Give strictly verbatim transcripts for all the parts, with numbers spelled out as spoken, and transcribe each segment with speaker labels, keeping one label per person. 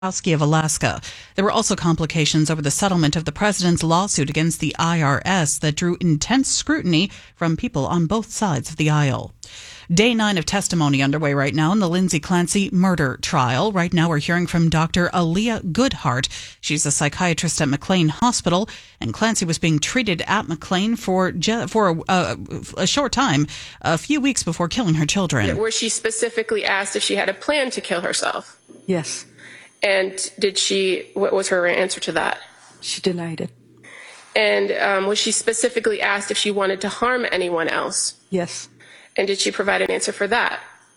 Speaker 1: of Alaska. There were also complications over the settlement of the president's lawsuit against the I R S that drew intense scrutiny from people on both sides of the aisle. Day nine of testimony underway right now in the Lindsay Clancy murder trial. Right now we're hearing from Doctor Aaliyah Goodhart. She's a psychiatrist at McLean Hospital, and Clancy was being treated at McLean for je- for a, a, a short time, a few weeks before killing her children.
Speaker 2: Where she specifically asked if she had a plan to kill herself.
Speaker 3: Yes.
Speaker 2: And did she, what was her answer to that?
Speaker 3: She denied it.
Speaker 2: And um, was she specifically asked if she wanted to harm anyone else?
Speaker 3: Yes.
Speaker 2: And did she provide an answer for that?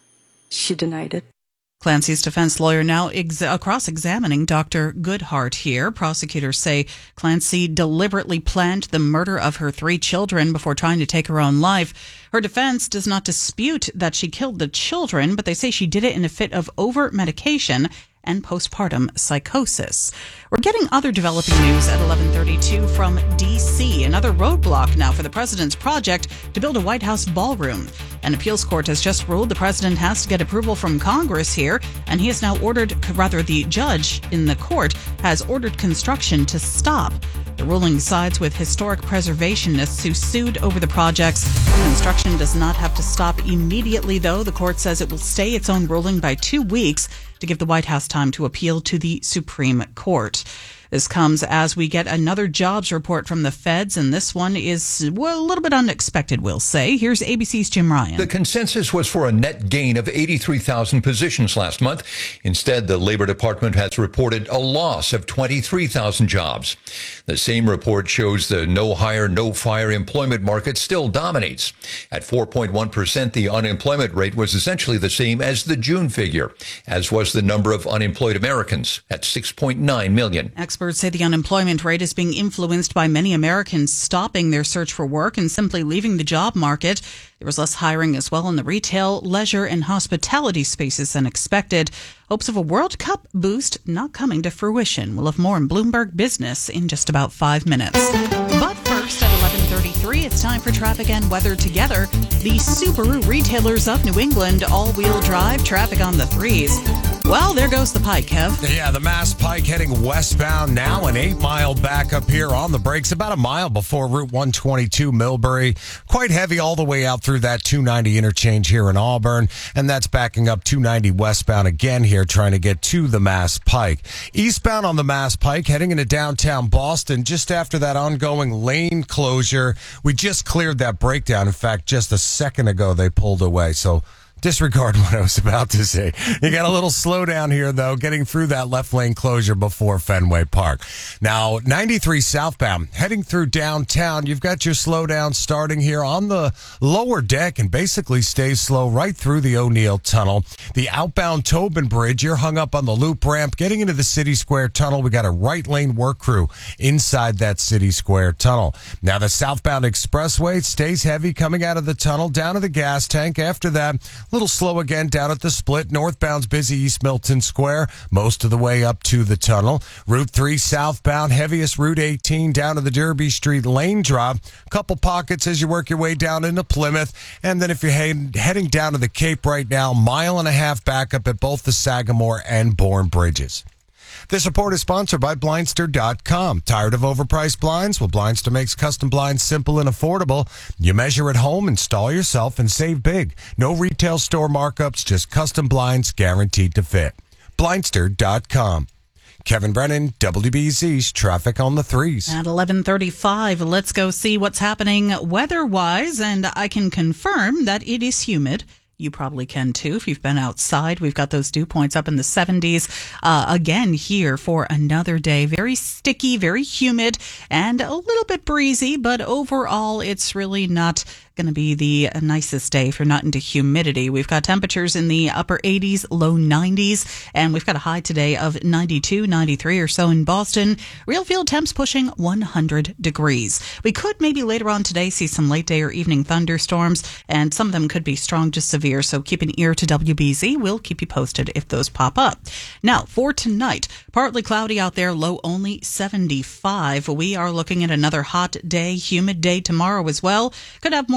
Speaker 3: She denied it.
Speaker 1: Clancy's defense lawyer now ex- uh, cross-examining Doctor Goodhart here. Prosecutors say Clancy deliberately planned the murder of her three children before trying to take her own life. Her defense does not dispute that she killed the children, but they say she did it in a fit of over-medication and postpartum psychosis. We're getting other developing news at eleven thirty-two from D C. Another roadblock now for the president's project to build a White House ballroom. An appeals court has just ruled the president has to get approval from Congress here, and he has now ordered, rather the judge in the court has ordered construction to stop. The ruling sides with historic preservationists who sued over the projects. Construction does not have to stop immediately, though. The court says it will stay its own ruling by two weeks to give the White House time to appeal to the Supreme Court. This comes as we get another jobs report from the feds, and this one is, well, a little bit unexpected, we'll say. Here's A B C's Jim Ryan.
Speaker 4: The consensus was for a net gain of eighty-three thousand positions last month. Instead, the Labor Department has reported a loss of twenty-three thousand jobs. The same report shows the no hire, no fire employment market still dominates. At four point one percent, the unemployment rate was essentially the same as the June figure, as was the number of unemployed Americans at six point nine million.
Speaker 1: Experts say the unemployment rate is being influenced by many Americans stopping their search for work and simply leaving the job market. There was less hiring as well in the retail, leisure, and hospitality spaces than expected. Hopes of a World Cup boost not coming to fruition. We'll have more in Bloomberg Business in just about five minutes. But first, at eleven thirty-three, it's time for traffic and weather together. The Subaru retailers of New England, all-wheel drive, traffic on the threes. Well, there goes the Pike, Kev.
Speaker 5: Yeah, the Mass Pike heading westbound now, an eight-mile backup here on the brakes, about a mile before Route one twenty-two Millbury. Quite heavy all the way out through that two ninety interchange here in Auburn, and that's backing up two ninety westbound again here, trying to get to the Mass Pike. Eastbound on the Mass Pike, heading into downtown Boston, just after that ongoing lane closure. We just cleared that breakdown. In fact, just a second ago, they pulled away, so disregard what I was about to say. You got a little slowdown here, though, getting through that left lane closure before Fenway Park. Now, ninety-three southbound, heading through downtown, you've got your slowdown starting here on the lower deck and basically stays slow right through the O'Neill Tunnel. The outbound Tobin Bridge, you're hung up on the loop ramp. Getting into the City Square Tunnel, we got a right lane work crew inside that City Square Tunnel. Now, the southbound expressway stays heavy coming out of the tunnel down to the gas tank. After that, little slow again down at the split. Northbound's busy East Milton Square, most of the way up to the tunnel. Route three southbound, heaviest Route eighteen down to the Derby Street lane drop. Couple pockets as you work your way down into Plymouth. And then if you're head- heading down to the Cape right now, mile and a half backup at both the Sagamore and Bourne bridges. This report is sponsored by Blindster dot com. Tired of overpriced blinds? Well, Blindster makes custom blinds simple and affordable. You measure at home, install yourself, and save big. No retail store markups, just custom blinds guaranteed to fit. Blindster dot com. Kevin Brennan, W B Z's Traffic on the Threes.
Speaker 1: At eleven thirty-five, let's go see what's happening weather-wise, and I can confirm that it is humid. You probably can, too, if you've been outside. We've got those dew points up in the seventies. Uh, again, here for another day. Very sticky, very humid, and a little bit breezy, but overall, it's really not going to be the nicest day if you're not into humidity. We've got temperatures in the upper eighties, low nineties, and we've got a high today of ninety-two, ninety-three or so in Boston. Real field temps pushing one hundred degrees. We could maybe later on today see some late day or evening thunderstorms, and some of them could be strong to severe, so keep an ear to W B Z. We'll keep you posted if those pop up. Now, for tonight, partly cloudy out there, low only seventy-five. We are looking at another hot day, humid day tomorrow as well. Could have more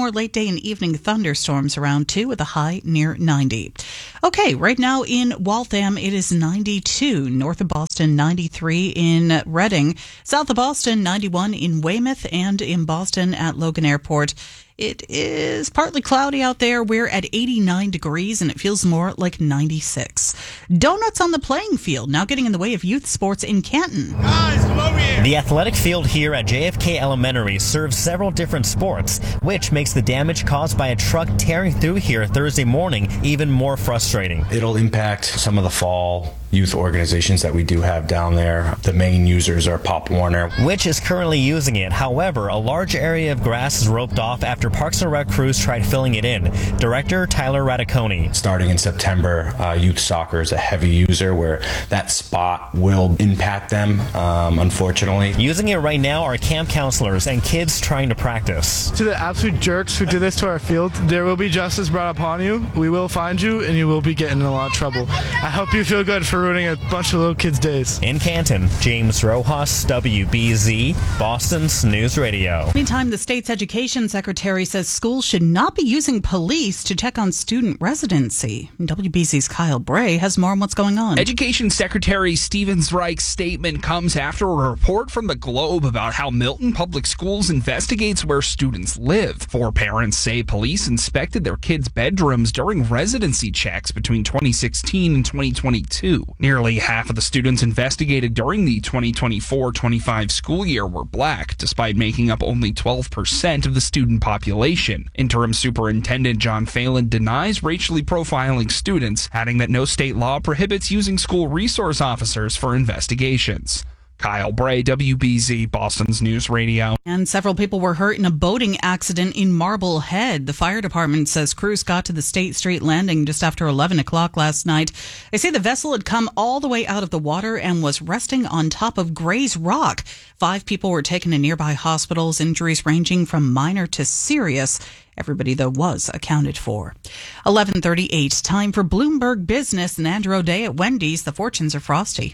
Speaker 1: more late day and evening thunderstorms around too, with a high near ninety. Okay, right now in Waltham, it is ninety-two. North of Boston, ninety-three in Reading. South of Boston, ninety-one in Weymouth, and in Boston at Logan Airport. It is partly cloudy out there. We're at eighty-nine degrees, and it feels more like ninety-six. Donuts on the playing field now getting in the way of youth sports in Canton.
Speaker 6: Guys, come over here.
Speaker 7: The athletic field here at J F K Elementary serves several different sports, which makes the damage caused by a truck tearing through here Thursday morning even more frustrating.
Speaker 8: It'll impact some of the fall youth organizations that we do have down there. The main users are Pop Warner,
Speaker 7: which is currently using it. However, a large area of grass is roped off after Parks and Rec crews tried filling it in. Director Tyler Radiconi.
Speaker 8: Starting in September, uh, youth soccer is a heavy user where that spot will impact them, um, unfortunately.
Speaker 7: Using it right now are camp counselors and kids trying to practice.
Speaker 6: To the absolute jerks who did this to our field, there will be justice brought upon you. We will find you, and you will be getting in a lot of trouble. I hope you feel good for ruining a bunch of little kids' days.
Speaker 7: In Canton, James Rojas, W B Z, Boston's News Radio.
Speaker 1: Meantime, the state's education secretary says schools should not be using police to check on student residency. W B Z's Kyle Bray has more on what's going on.
Speaker 9: Education Secretary Stephen Reich's statement comes after a report from the Globe about how Milton Public Schools investigates where students live. Four parents say police inspected their kids' bedrooms during residency checks between twenty sixteen and twenty twenty-two. Nearly half of the students investigated during the twenty twenty-four twenty-five school year were black, despite making up only twelve percent of the student population. Interim Superintendent John Phelan denies racially profiling students, adding that no state law prohibits using school resource officers for investigations. Kyle Bray, W B Z, Boston's News Radio.
Speaker 1: And several people were hurt in a boating accident in Marblehead. The fire department says crews got to the State Street landing just after eleven o'clock last night. They say the vessel had come all the way out of the water and was resting on top of Gray's Rock. Five people were taken to nearby hospitals, injuries ranging from minor to serious. Everybody, though, was accounted for. eleven thirty-eight, time for Bloomberg Business and Andrew O'Day at Wendy's. The fortunes are frosty.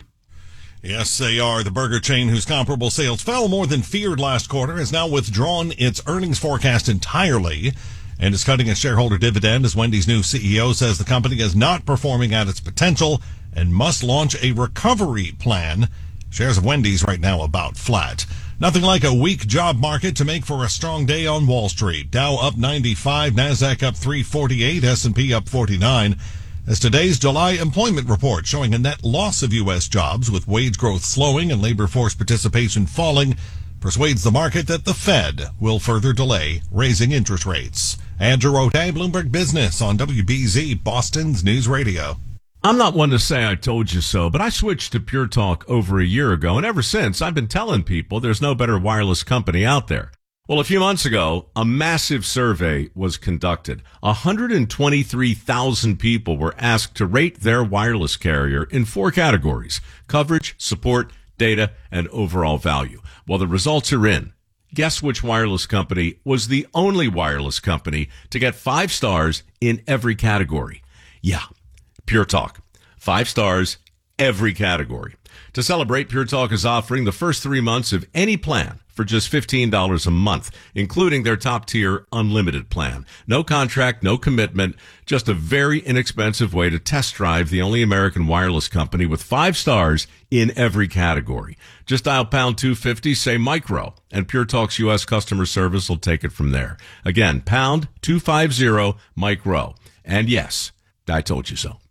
Speaker 10: Yes, they are. The burger chain, whose comparable sales fell more than feared last quarter, has now withdrawn its earnings forecast entirely and is cutting its shareholder dividend, as Wendy's new C E O says the company is not performing at its potential and must launch a recovery plan. Shares of Wendy's right now about flat. Nothing like a weak job market to make for a strong day on Wall Street. Dow up ninety-five, NASDAQ up three forty-eight, S and P up forty-nine. As today's July employment report showing a net loss of U S jobs with wage growth slowing and labor force participation falling persuades the market that the Fed will further delay raising interest rates. Andrew O'Day, Bloomberg Business on W B Z, Boston's News Radio.
Speaker 11: I'm not one to say I told you so, but I switched to Pure Talk over a year ago, and ever since I've been telling people there's no better wireless company out there. Well, a few months ago, a massive survey was conducted. one hundred twenty-three thousand people were asked to rate their wireless carrier in four categories: coverage, support, data, and overall value. Well, the results are in. Guess which wireless company was the only wireless company to get five stars in every category? Yeah, Pure Talk. Five stars, every category. To celebrate, Pure Talk is offering the first three months of any plan for just fifteen dollars a month, including their top-tier unlimited plan. No contract, no commitment, just a very inexpensive way to test drive the only American wireless company with five stars in every category. Just dial pound two fifty, say micro, and Pure Talk's U S customer service will take it from there. Again, pound two fifty, micro. And yes, I told you so.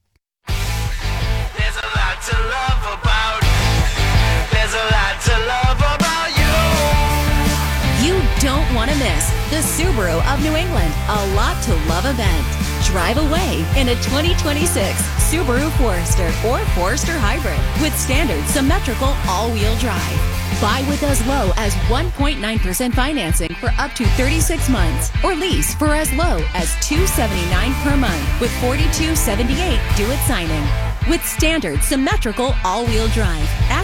Speaker 12: There's a lot to love about. There's a lot to love about you.
Speaker 13: You don't want to miss the Subaru of New England A Lot to Love event. Drive away in a twenty twenty-six Subaru Forester or Forester Hybrid with standard symmetrical all-wheel drive. Buy with as low as one point nine percent financing for up to thirty-six months, or lease for as low as two hundred seventy-nine dollars per month with forty-two seventy-eight due at signing. With standard symmetrical all-wheel drive, act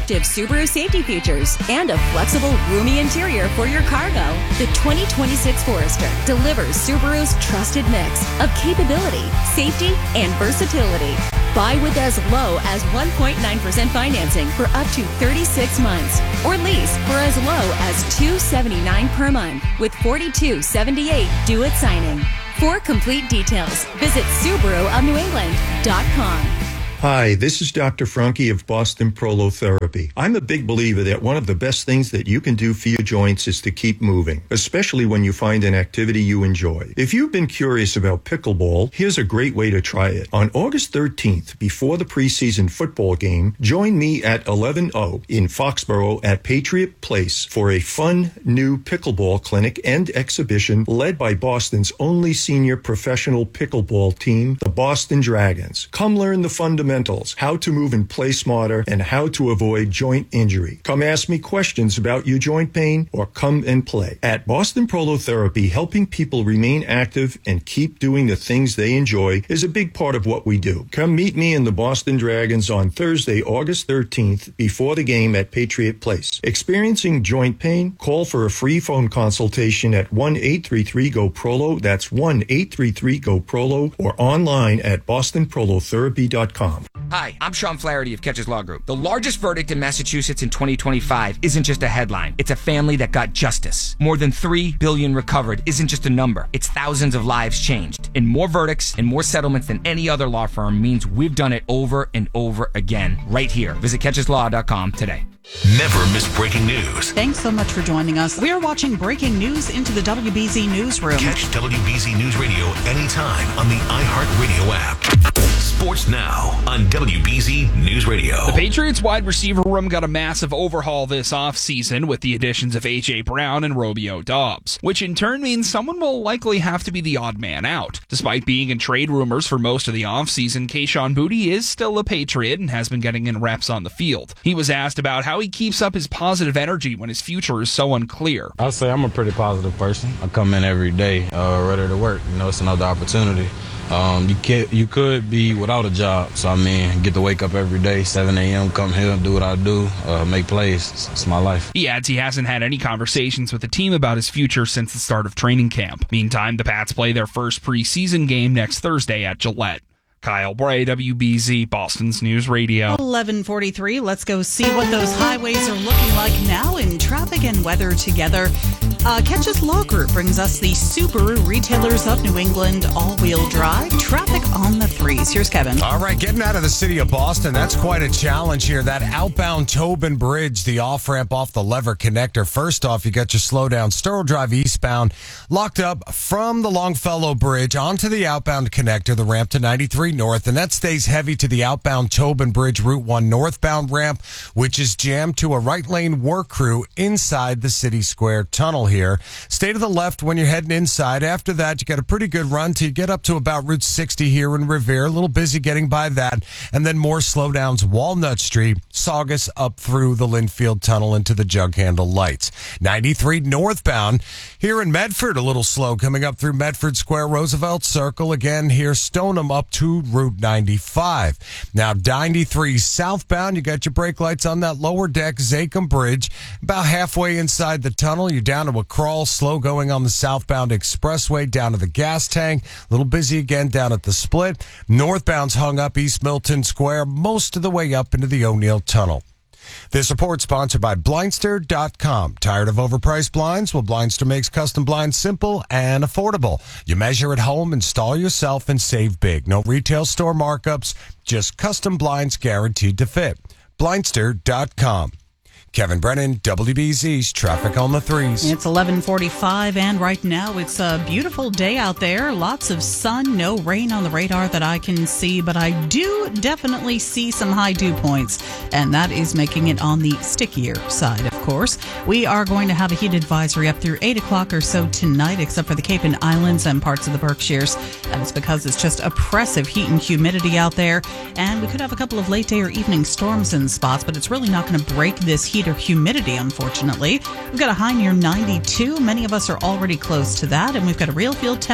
Speaker 13: active Subaru safety features, and a flexible, roomy interior for your cargo. The twenty twenty-six Forester delivers Subaru's trusted mix of capability, safety, and versatility. Buy with as low as one point nine percent financing for up to thirty-six months, or lease for as low as two hundred seventy-nine dollars per month with forty-two seventy-eight due at signing. For complete details, visit Subaru of New England dot com.
Speaker 14: Hi, this is Doctor Franke of Boston Prolotherapy. I'm a big believer that one of the best things that you can do for your joints is to keep moving, especially when you find an activity you enjoy. If you've been curious about pickleball, here's a great way to try it. On August thirteenth, before the preseason football game, join me at eleven oh in Foxborough at Patriot Place for a fun new pickleball clinic and exhibition led by Boston's only senior professional pickleball team, the Boston Dragons. Come learn the fundamentals. How to move and play smarter, and how to avoid joint injury. Come ask me questions about your joint pain, or come and play. At Boston Prolotherapy, helping people remain active and keep doing the things they enjoy is a big part of what we do. Come meet me and the Boston Dragons on Thursday, August thirteenth, before the game at Patriot Place. Experiencing joint pain? Call for a free phone consultation at one eight three three G O P R O L O. That's one eight three three G O P R O L O, or online at boston prolotherapy dot com.
Speaker 15: Hi, I'm Sean Flaherty of Catches Law Group. The largest verdict in Massachusetts in twenty twenty-five isn't just a headline. It's a family that got justice. More than three billion dollars recovered isn't just a number. It's thousands of lives changed. And more verdicts and more settlements than any other law firm means we've done it over and over again right here. Visit catches law dot com today.
Speaker 16: Never miss breaking news.
Speaker 1: Thanks so much for joining us. We are watching breaking news into the W B Z Newsroom.
Speaker 16: Catch W B Z News Radio anytime on the iHeartRadio app. Sports Now on W B Z News Radio.
Speaker 9: The Patriots wide receiver room got a massive overhaul this offseason with the additions of A J. Brown and Romeo Doubs, which in turn means someone will likely have to be the odd man out. Despite being in trade rumors for most of the offseason, Kayshon Boutte is still a Patriot and has been getting in reps on the field. He was asked about how he keeps up his positive energy when his future is so unclear.
Speaker 17: I'll say I'm a pretty positive person. I come in every day uh, ready to work. You know, it's another opportunity. Um, you can't, you could be without a job. So, I mean, get to wake up every day, seven a.m., come here, do what I do, uh, make plays. It's, it's my life.
Speaker 9: He adds he hasn't had any conversations with the team about his future since the start of training camp. Meantime, the Pats play their first preseason game next Thursday at Gillette. Kyle Bray, W B Z, Boston's News Radio.
Speaker 1: eleven forty-three. Let's go see what those highways are looking like now in traffic and weather together. Uh, Catches Law Group brings us the Subaru Retailers of New England all-wheel drive. Traffic on the threes. Here's Kevin.
Speaker 5: All right, getting out of the city of Boston, that's quite a challenge here. That outbound Tobin Bridge, the off-ramp off the Lever Connector. First off, you got your slowdown. Sterl Drive eastbound, locked up from the Longfellow Bridge onto the outbound connector, the ramp to ninety-three North, and that stays heavy to the outbound Tobin Bridge Route one northbound ramp, which is jammed to a right lane work crew inside the City Square tunnel here. Stay to the left when you're heading inside. After that, you got a pretty good run till you get up to about Route sixty here in Revere. A little busy getting by that, and then more slowdowns Walnut Street, Saugus up through the Linfield Tunnel into the Jug Handle Lights. ninety-three northbound here in Medford, a little slow coming up through Medford Square, Roosevelt Circle. Again here, Stoneham up to Route ninety-five. Now ninety-three southbound, you got your brake lights on that lower deck, Zachem Bridge. About halfway inside the tunnel, you're down to a crawl, slow going on the southbound expressway, down to the gas tank. A little busy again down at the split. Northbound's hung up East Milton Square, most of the way up into the O'Neill Tunnel. This report sponsored by Blindster dot com. Tired of overpriced blinds? Well, Blindster makes custom blinds simple and affordable. You measure at home, install yourself, and save big. No retail store markups, just custom blinds guaranteed to fit. Blindster dot com. Kevin Brennan, W B Z's Traffic on the Threes.
Speaker 1: It's eleven forty-five, and right now it's a beautiful day out there. Lots of sun, no rain on the radar that I can see, but I do definitely see some high dew points, and that is making it on the stickier side, of course. We are going to have a heat advisory up through eight o'clock or so tonight, except for the Cape and Islands and parts of the Berkshires. That is because it's just oppressive heat and humidity out there, and we could have a couple of late day or evening storms in spots, but it's really not going to break this heat or humidity, unfortunately. We've got a high near ninety-two. Many of us are already close to that, and we've got a real field temp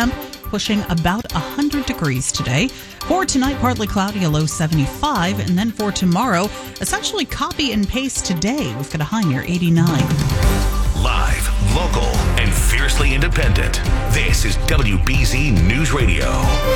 Speaker 1: pushing about one hundred degrees today. For tonight, partly cloudy, a low seventy-five. And then for tomorrow, essentially copy and paste today. We've got a high near eighty-nine.
Speaker 16: Live, local, and fiercely independent. This is W B Z News Radio.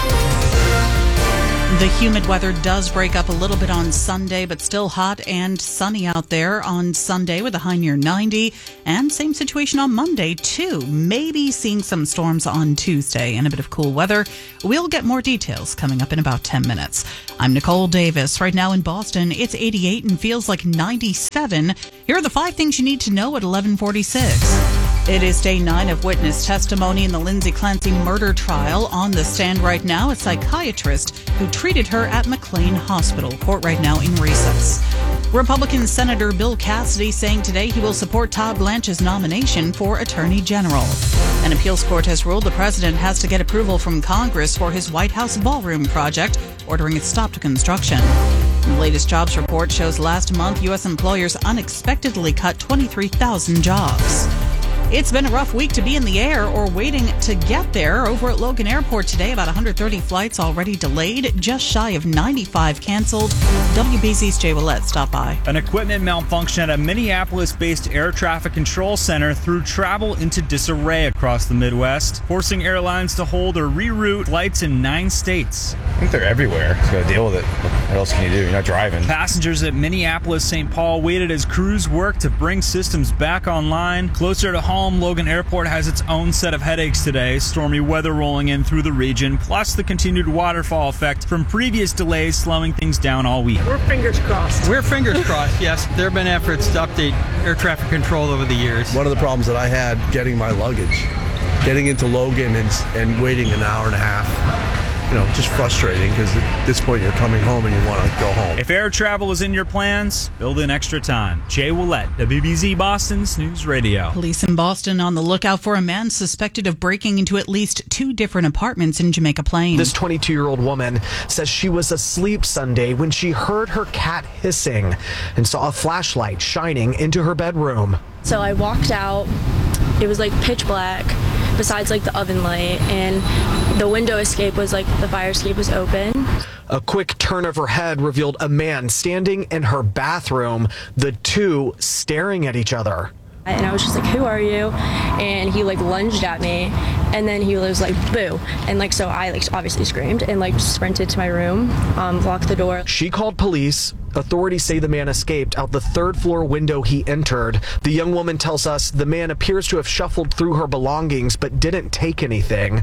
Speaker 1: The humid weather does break up a little bit on Sunday, but still hot and sunny out there on Sunday with a high near ninety. And same situation on Monday, too. Maybe seeing some storms on Tuesday and a bit of cool weather. We'll get more details coming up in about ten minutes. I'm Nicole Davis. Right now in Boston, it's eighty-eight and feels like ninety-seven. Here are the five things you need to know at eleven forty-six. It is day nine of witness testimony in the Lindsay Clancy murder trial. On the stand right now, a psychiatrist who treated her at McLean Hospital. Court right now in recess. Republican Senator Bill Cassidy saying today he will support Todd Blanche's nomination for Attorney General. An appeals court has ruled the president has to get approval from Congress for his White House ballroom project, ordering it stopped construction. The latest jobs report shows last month U S employers unexpectedly cut twenty-three thousand jobs. It's been a rough week to be in the air or waiting to get there. Over at Logan Airport today, about one hundred thirty flights already delayed, just shy of ninety-five canceled. W B Z's Jay Willett stopped by.
Speaker 18: An equipment malfunction at a Minneapolis-based air traffic control center threw travel into disarray across the Midwest, forcing airlines to hold or reroute flights in nine states.
Speaker 8: I think they're everywhere. Just gotta deal with it. What else can you do? You're not driving.
Speaker 18: Passengers at Minneapolis-Saint Paul waited as crews worked to bring systems back online. Closer to home, Logan Airport has its own set of headaches today. Stormy weather rolling in through the region, plus the continued waterfall effect from previous delays slowing things down all week.
Speaker 19: We're fingers crossed.
Speaker 20: We're fingers crossed, yes. There have been efforts to update air traffic control over the years.
Speaker 21: One of the problems that I had getting my luggage, getting into Logan and, and waiting an hour and a half. You know, just frustrating because at this point you're coming home and you want to go home.
Speaker 18: If air travel is in your plans, build in extra time. Jay Willett, W B Z Boston's News Radio.
Speaker 1: Police in Boston on the lookout for a man suspected of breaking into at least two different apartments in Jamaica Plain.
Speaker 22: This twenty-two-year-old woman says she was asleep Sunday when she heard her cat hissing and saw a flashlight shining into her bedroom.
Speaker 23: So I walked out. It was like pitch black besides like the oven light, and the window escape was like the fire escape was open.
Speaker 22: A quick turn of her head revealed a man standing in her bathroom, the two staring at each other.
Speaker 23: And I was just like, who are you? And he like lunged at me, and then he was like, boo. And like, so I like obviously screamed and like sprinted to my room, um, locked the door.
Speaker 22: She called police. Authorities say the man escaped out the third floor window he entered. The young woman tells us the man appears to have shuffled through her belongings but didn't take anything.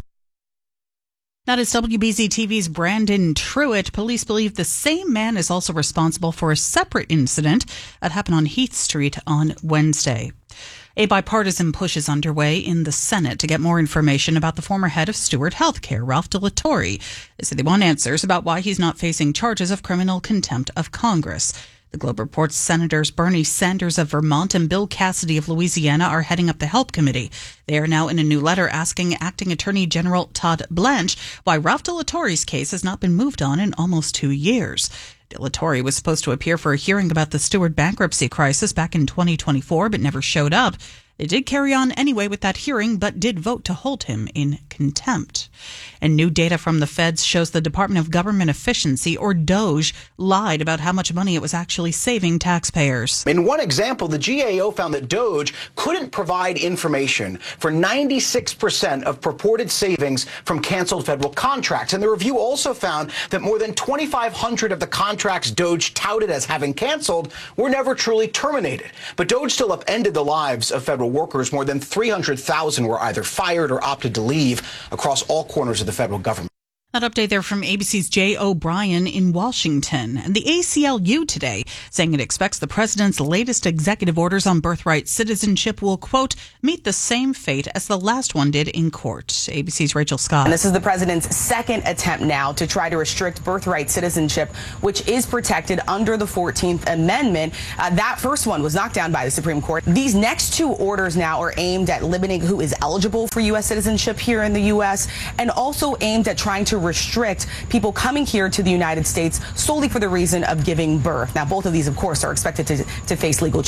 Speaker 1: That is W B Z T V's Brandon Truitt. Police believe the same man is also responsible for a separate incident that happened on Heath Street on Wednesday. A bipartisan push is underway in the Senate to get more information about the former head of Steward Healthcare, Ralph DeLatorre. They say they want answers about why he's not facing charges of criminal contempt of Congress. The Globe reports Senators Bernie Sanders of Vermont and Bill Cassidy of Louisiana are heading up the Help Committee. They are now in a new letter asking Acting Attorney General Todd Blanche why Ralph DeLatorre's case has not been moved on in almost two years. DeLatorre was supposed to appear for a hearing about the Steward bankruptcy crisis back in twenty twenty-four, but never showed up. They did carry on anyway with that hearing, but did vote to hold him in contempt. And new data from the feds shows the Department of Government Efficiency, or DOGE, lied about how much money it was actually saving taxpayers.
Speaker 24: In one example, the G A O found that DOGE couldn't provide information for ninety-six percent of purported savings from canceled federal contracts. And the review also found that more than twenty-five hundred of the contracts DOGE touted as having canceled were never truly terminated. But DOGE still upended the lives of federal workers. More than three hundred thousand were either fired or opted to leave across all corners of the federal government.
Speaker 1: That update there from A B C's Jay O'Brien in Washington. And the A C L U today saying it expects the president's latest executive orders on birthright citizenship will, quote, meet the same fate as the last one did in court. A B C's Rachel Scott.
Speaker 25: And this is the president's second attempt now to try to restrict birthright citizenship, which is protected under the fourteenth Amendment. Uh, that first one was knocked down by the Supreme Court. These next two orders now are aimed at limiting who is eligible for U S citizenship here in the U S and also aimed at trying to restrict people coming here to the United States solely for the reason of giving birth. Now, both of these, of course, are expected to, to face legal challenges.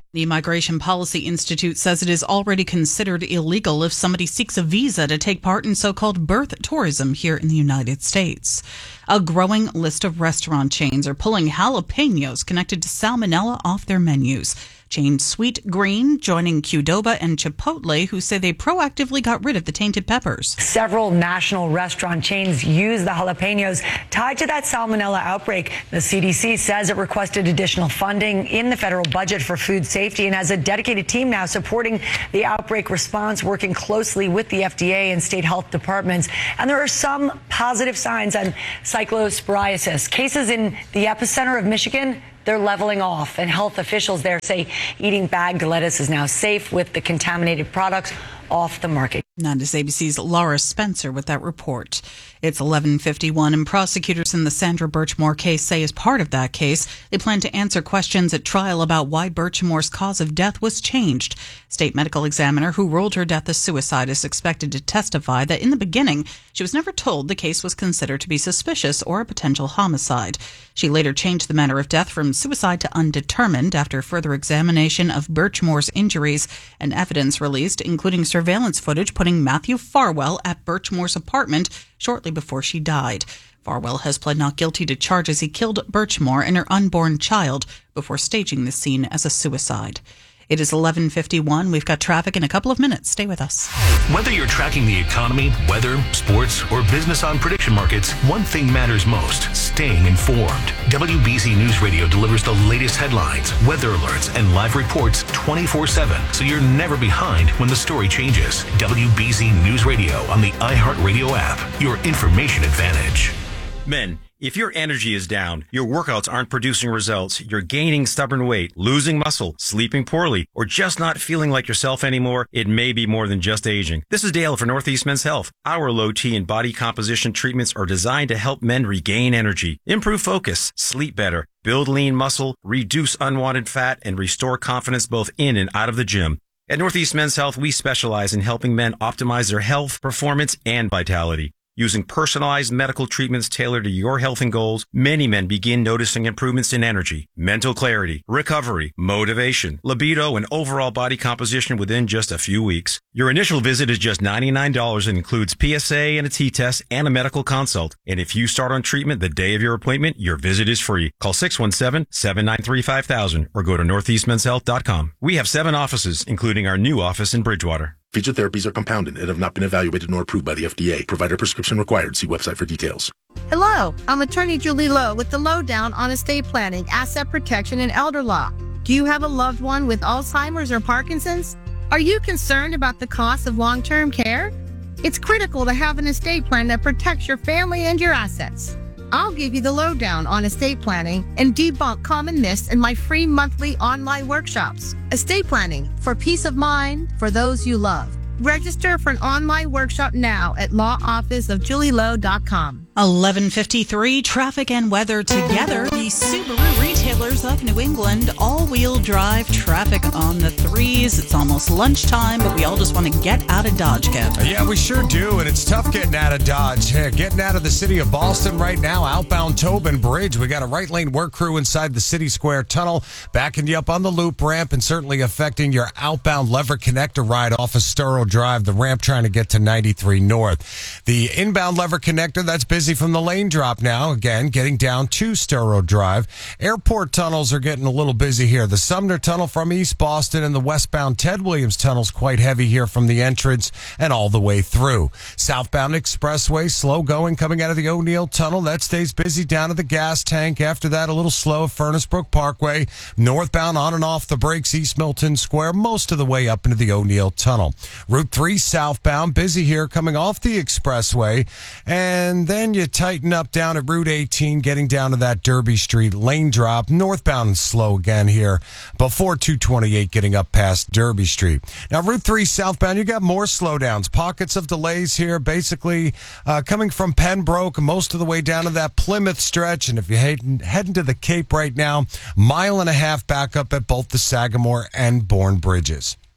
Speaker 1: The Migration Policy Institute says it is already considered illegal if somebody seeks a visa to take part in so-called birth tourism here in the United States. A growing list of restaurant chains are pulling jalapenos connected to salmonella off their menus. Chain Sweet Green joining Qdoba and Chipotle, who say they proactively got rid of the tainted peppers.
Speaker 2: Several national restaurant chains use the jalapenos tied to that salmonella outbreak. The C D C says it requested additional funding in the federal budget for food safety and has a dedicated team now supporting the outbreak response, working closely with the F D A and state health departments. And there are some positive signs on cyclosporiasis. Cases in the epicenter of Michigan, they're leveling off, and health officials there say eating bagged lettuce is now safe with the contaminated products off the market.
Speaker 1: That is A B C's Laura Spencer with that report. It's eleven fifty-one, and prosecutors in the Sandra Birchmore case say as part of that case, they plan to answer questions at trial about why Birchmore's cause of death was changed. State medical examiner who ruled her death as suicide is expected to testify that in the beginning, she was never told the case was considered to be suspicious or a potential homicide. She later changed the manner of death from suicide to undetermined after further examination of Birchmore's injuries and evidence released, including surveillance footage putting Matthew Farwell at Birchmore's apartment shortly before she died. Farwell has pled not guilty to charges he killed Birchmore and her unborn child before staging the scene as a suicide. It is eleven fifty-one. We've got traffic in a couple of minutes. Stay with us.
Speaker 16: Whether you're tracking the economy, weather, sports, or business on prediction markets, one thing matters most: staying informed. W B Z News Radio delivers the latest headlines, weather alerts, and live reports twenty-four seven, so you're never behind when the story changes. W B Z News Radio on the iHeartRadio app, your information advantage.
Speaker 3: Men, if your energy is down, your workouts aren't producing results, you're gaining stubborn weight, losing muscle, sleeping poorly, or just not feeling like yourself anymore, it may be more than just aging. This is Dale for Northeast Men's Health. Our low T and body composition treatments are designed to help men regain energy, improve focus, sleep better, build lean muscle, reduce unwanted fat, and restore confidence both in and out of the gym. At Northeast Men's Health, we specialize in helping men optimize their health, performance, and vitality. Using personalized medical treatments tailored to your health and goals, many men begin noticing improvements in energy, mental clarity, recovery, motivation, libido, and overall body composition within just a few weeks. Your initial visit is just ninety-nine dollars and includes P S A and a T-test and a medical consult. And if you start on treatment the day of your appointment, your visit is free. Call six one seven, seven nine three, five thousand or go to northeast men's health dot com. We have seven offices, including our new office in Bridgewater.
Speaker 4: Featured therapies are compounded and have not been evaluated nor approved by the F D A. Provider prescription required. See website for details.
Speaker 6: Hello, I'm attorney Julie Lowe with the Lowdown on Estate Planning, Asset Protection, and Elder Law. Do you have a loved one with Alzheimer's or Parkinson's? Are you concerned about the cost of long-term care? It's critical to have an estate plan that protects your family and your assets. I'll give you the lowdown on estate planning and debunk common myths in my free monthly online workshops. Estate planning for peace of mind for those you love. Register for an online workshop now at law office of julie lowe dot com.
Speaker 1: eleven fifty-three, traffic and weather together. The Subaru retailers of New England, all-wheel drive traffic on the threes. It's almost lunchtime, but we all just want to get out of Dodge, Kev.
Speaker 5: Yeah, we sure do, and it's tough getting out of Dodge. Yeah, getting out of the city of Boston right now, outbound Tobin Bridge. We got a right lane work crew inside the City Square Tunnel, backing you up on the loop ramp and certainly affecting your outbound lever connector ride off of Sturrow Drive, the ramp trying to get to ninety-three North. The inbound lever connector, that's busy from the lane drop now, again, getting down to Sturrow Drive. Airport tunnels are getting a little busy here. The Sumner Tunnel from East Boston and the westbound Ted Williams Tunnel's quite heavy here from the entrance and all the way through. Southbound Expressway, slow going coming out of the O'Neill Tunnel. That stays busy down to the gas tank. After that, a little slow at Furnace Brook Parkway. Northbound on and off the brakes, East Milton Square, most of the way up into the O'Neill Tunnel. Route three southbound, busy here coming off the expressway. And then you tighten up down at Route eighteen, getting down to that Derby Street lane drop. Northbound and slow again here before two twenty-eight getting up past Derby Street. Now, Route three southbound, you got more slowdowns. Pockets of delays here, basically uh, coming from Pembroke most of the way down to that Plymouth stretch. And if you're heading, heading to the Cape right now, mile and a half back up at both the Sagamore and Bourne bridges.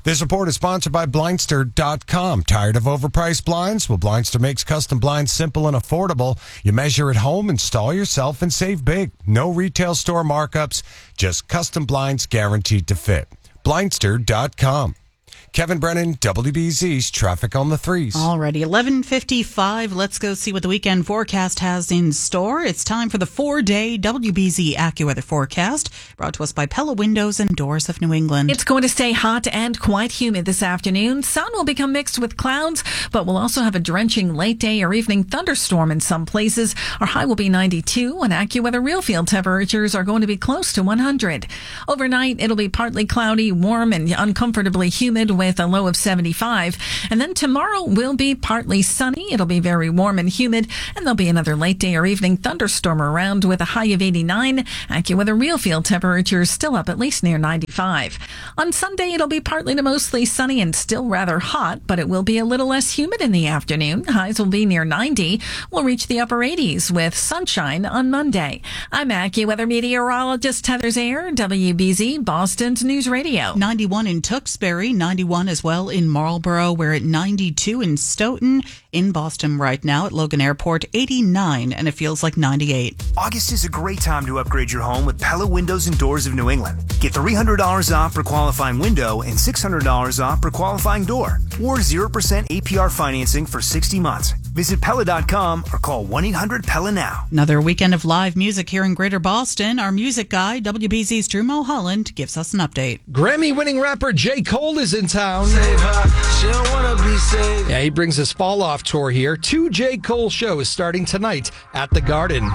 Speaker 5: This report is sponsored by Blindster dot com. Tired of overpriced blinds? Well, Blindster makes custom blinds simple and affordable. You measure at home, install yourself, and save big. No retail store markups, just custom blinds guaranteed to fit. Blindster dot com. Kevin Brennan, W B Z's Traffic on the Threes.
Speaker 1: Alrighty, eleven fifty-five. Let's go see what the weekend forecast has in store. It's time for the four-day W B Z AccuWeather forecast, brought to us by Pella Windows and Doors of New England.
Speaker 7: It's going to stay hot and quite humid this afternoon. Sun will become mixed with clouds, but we'll also have a drenching late day or evening thunderstorm in some places. Our high will be ninety-two, and AccuWeather real field temperatures are going to be close to one hundred. Overnight, it'll be partly cloudy, warm, and uncomfortably humid with a low of seventy-five. And then tomorrow will be partly sunny. It'll be very warm and humid, and there'll be another late day or evening thunderstorm around with a high of eighty-nine. AccuWeather real field temperatures still up at least near ninety-five. On Sunday, it'll be partly to mostly sunny and still rather hot, but it will be a little less humid in the afternoon. Highs will be near ninety. We'll reach the upper eighties with sunshine on Monday. I'm AccuWeather meteorologist Heather Zayer, W B Z Boston's News Radio.
Speaker 1: ninety-one in Tewksbury, ninety-one as well in Marlborough. We're at ninety-two in Stoughton. In Boston right now at Logan Airport, eighty-nine, and it feels like ninety-eight.
Speaker 10: August is a great time to upgrade your home with Pella Windows and Doors of New England. Get three hundred dollars off per qualifying window and six hundred dollars off per qualifying door, or zero percent A P R financing for sixty months. Visit Pella dot com or call one eight hundred Pella now.
Speaker 1: Another weekend of live music here in Greater Boston. Our music guy, W B Z's Drew Mulholland, gives us an update.
Speaker 11: Grammy-winning rapper J. Cole is in town.
Speaker 12: Save her. She don't wanna be saved.
Speaker 11: Yeah, he brings his fall off tour here. Two J. Cole shows starting tonight at the Garden.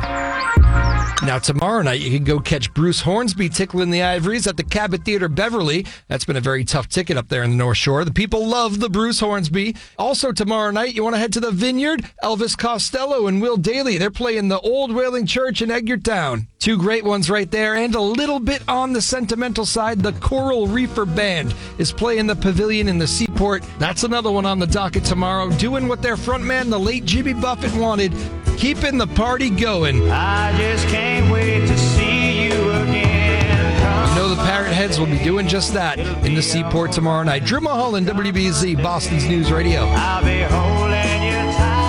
Speaker 11: Now, tomorrow night, you can go catch Bruce Hornsby tickling the Ivories at the Cabot Theater Beverly. That's been a very tough ticket up there in the North Shore. The people love the Bruce Hornsby. Also, tomorrow night, you want to head to the Vineyard? Elvis Costello and Will Daly. They're playing the Old Whaling Church in Edgartown. Two great ones right there. And a little bit on the sentimental side, the Coral Reefer Band is playing the Pavilion in the Seaport. That's another one on the docket tomorrow, doing what their frontman, the late Jimmy Buffett, wanted, keeping the party going.
Speaker 12: I just can't wait to see you again.
Speaker 11: You know the Parrot Heads will be doing just that in the Seaport tomorrow night. Drew Mulholland, W B Z, Boston's News Radio.
Speaker 12: I'll be holding you tight.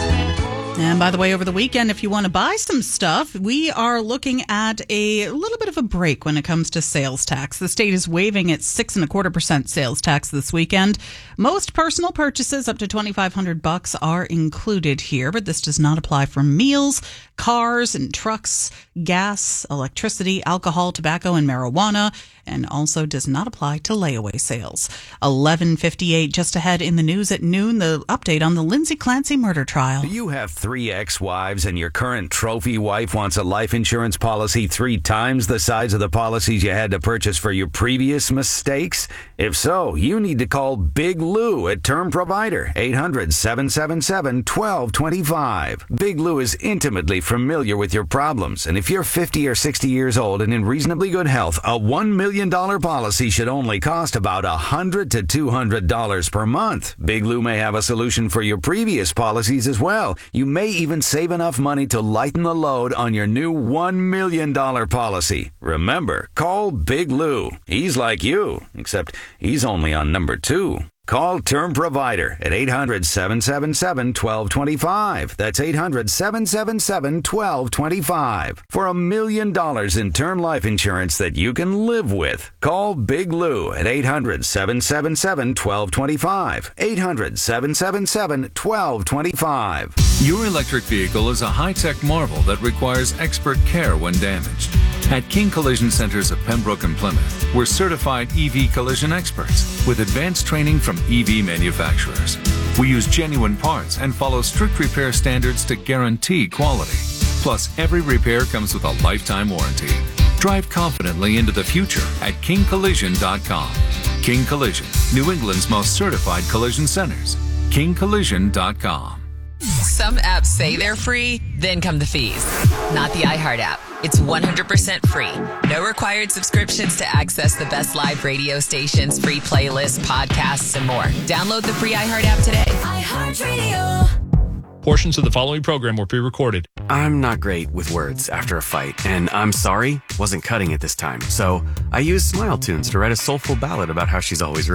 Speaker 1: And by the way, over the weekend, if you want to buy some stuff, we are looking at a little bit of a break when it comes to sales tax. The state is waiving its six and a quarter percent sales tax this weekend. Most personal purchases up to twenty-five hundred bucks are included here, but this does not apply for meals, cars and trucks, gas, electricity, alcohol, tobacco, and marijuana, and also does not apply to layaway sales. eleven fifty-eight just ahead in the news at noon, the update on the Lindsay Clancy murder trial.
Speaker 19: You have three ex-wives and your current trophy wife wants a life insurance policy three times the size of the policies you had to purchase for your previous mistakes? If so, you need to call Big Lou at Term Provider, eight hundred, seven seven seven, one two two five. Big Lou is intimately familiar with your problems, and if you're fifty or sixty years old and in reasonably good health, a one million dollars policy should only cost about one hundred to two hundred dollars per month. Big Lou may have a solution for your previous policies as well. You may even save enough money to lighten the load on your new one million dollars policy. Remember, call Big Lou. He's like you, except he's only on number two. Call Term Provider at eight hundred, seven seven seven, one two two five. That's eight hundred, seven seven seven, one two two five. For a million dollars in term life insurance that you can live with. Call Big Lou at eight hundred, seven seven seven, one two two five. eight hundred, seven seven seven, one two two five.
Speaker 26: Your electric vehicle is a high-tech marvel that requires expert care when damaged. At King Collision Centers of Pembroke and Plymouth, we're certified E V collision experts with advanced training from E V manufacturers. We use genuine parts and follow strict repair standards to guarantee quality. Plus, every repair comes with a lifetime warranty. Drive confidently into the future at king collision dot com. King Collision, New England's most certified collision centers. king collision dot com.
Speaker 27: Some apps say they're free, then come the fees. Not the iHeart app. It's one hundred percent free. No required subscriptions to access the best live radio stations, free playlists, podcasts, and more. Download the free iHeart app today. iHeartRadio.
Speaker 28: Portions of the following program were pre-recorded.
Speaker 29: I'm not great with words after a fight, and I'm sorry wasn't cutting it this time. So I used Smile Tunes to write a soulful ballad about how she's always right.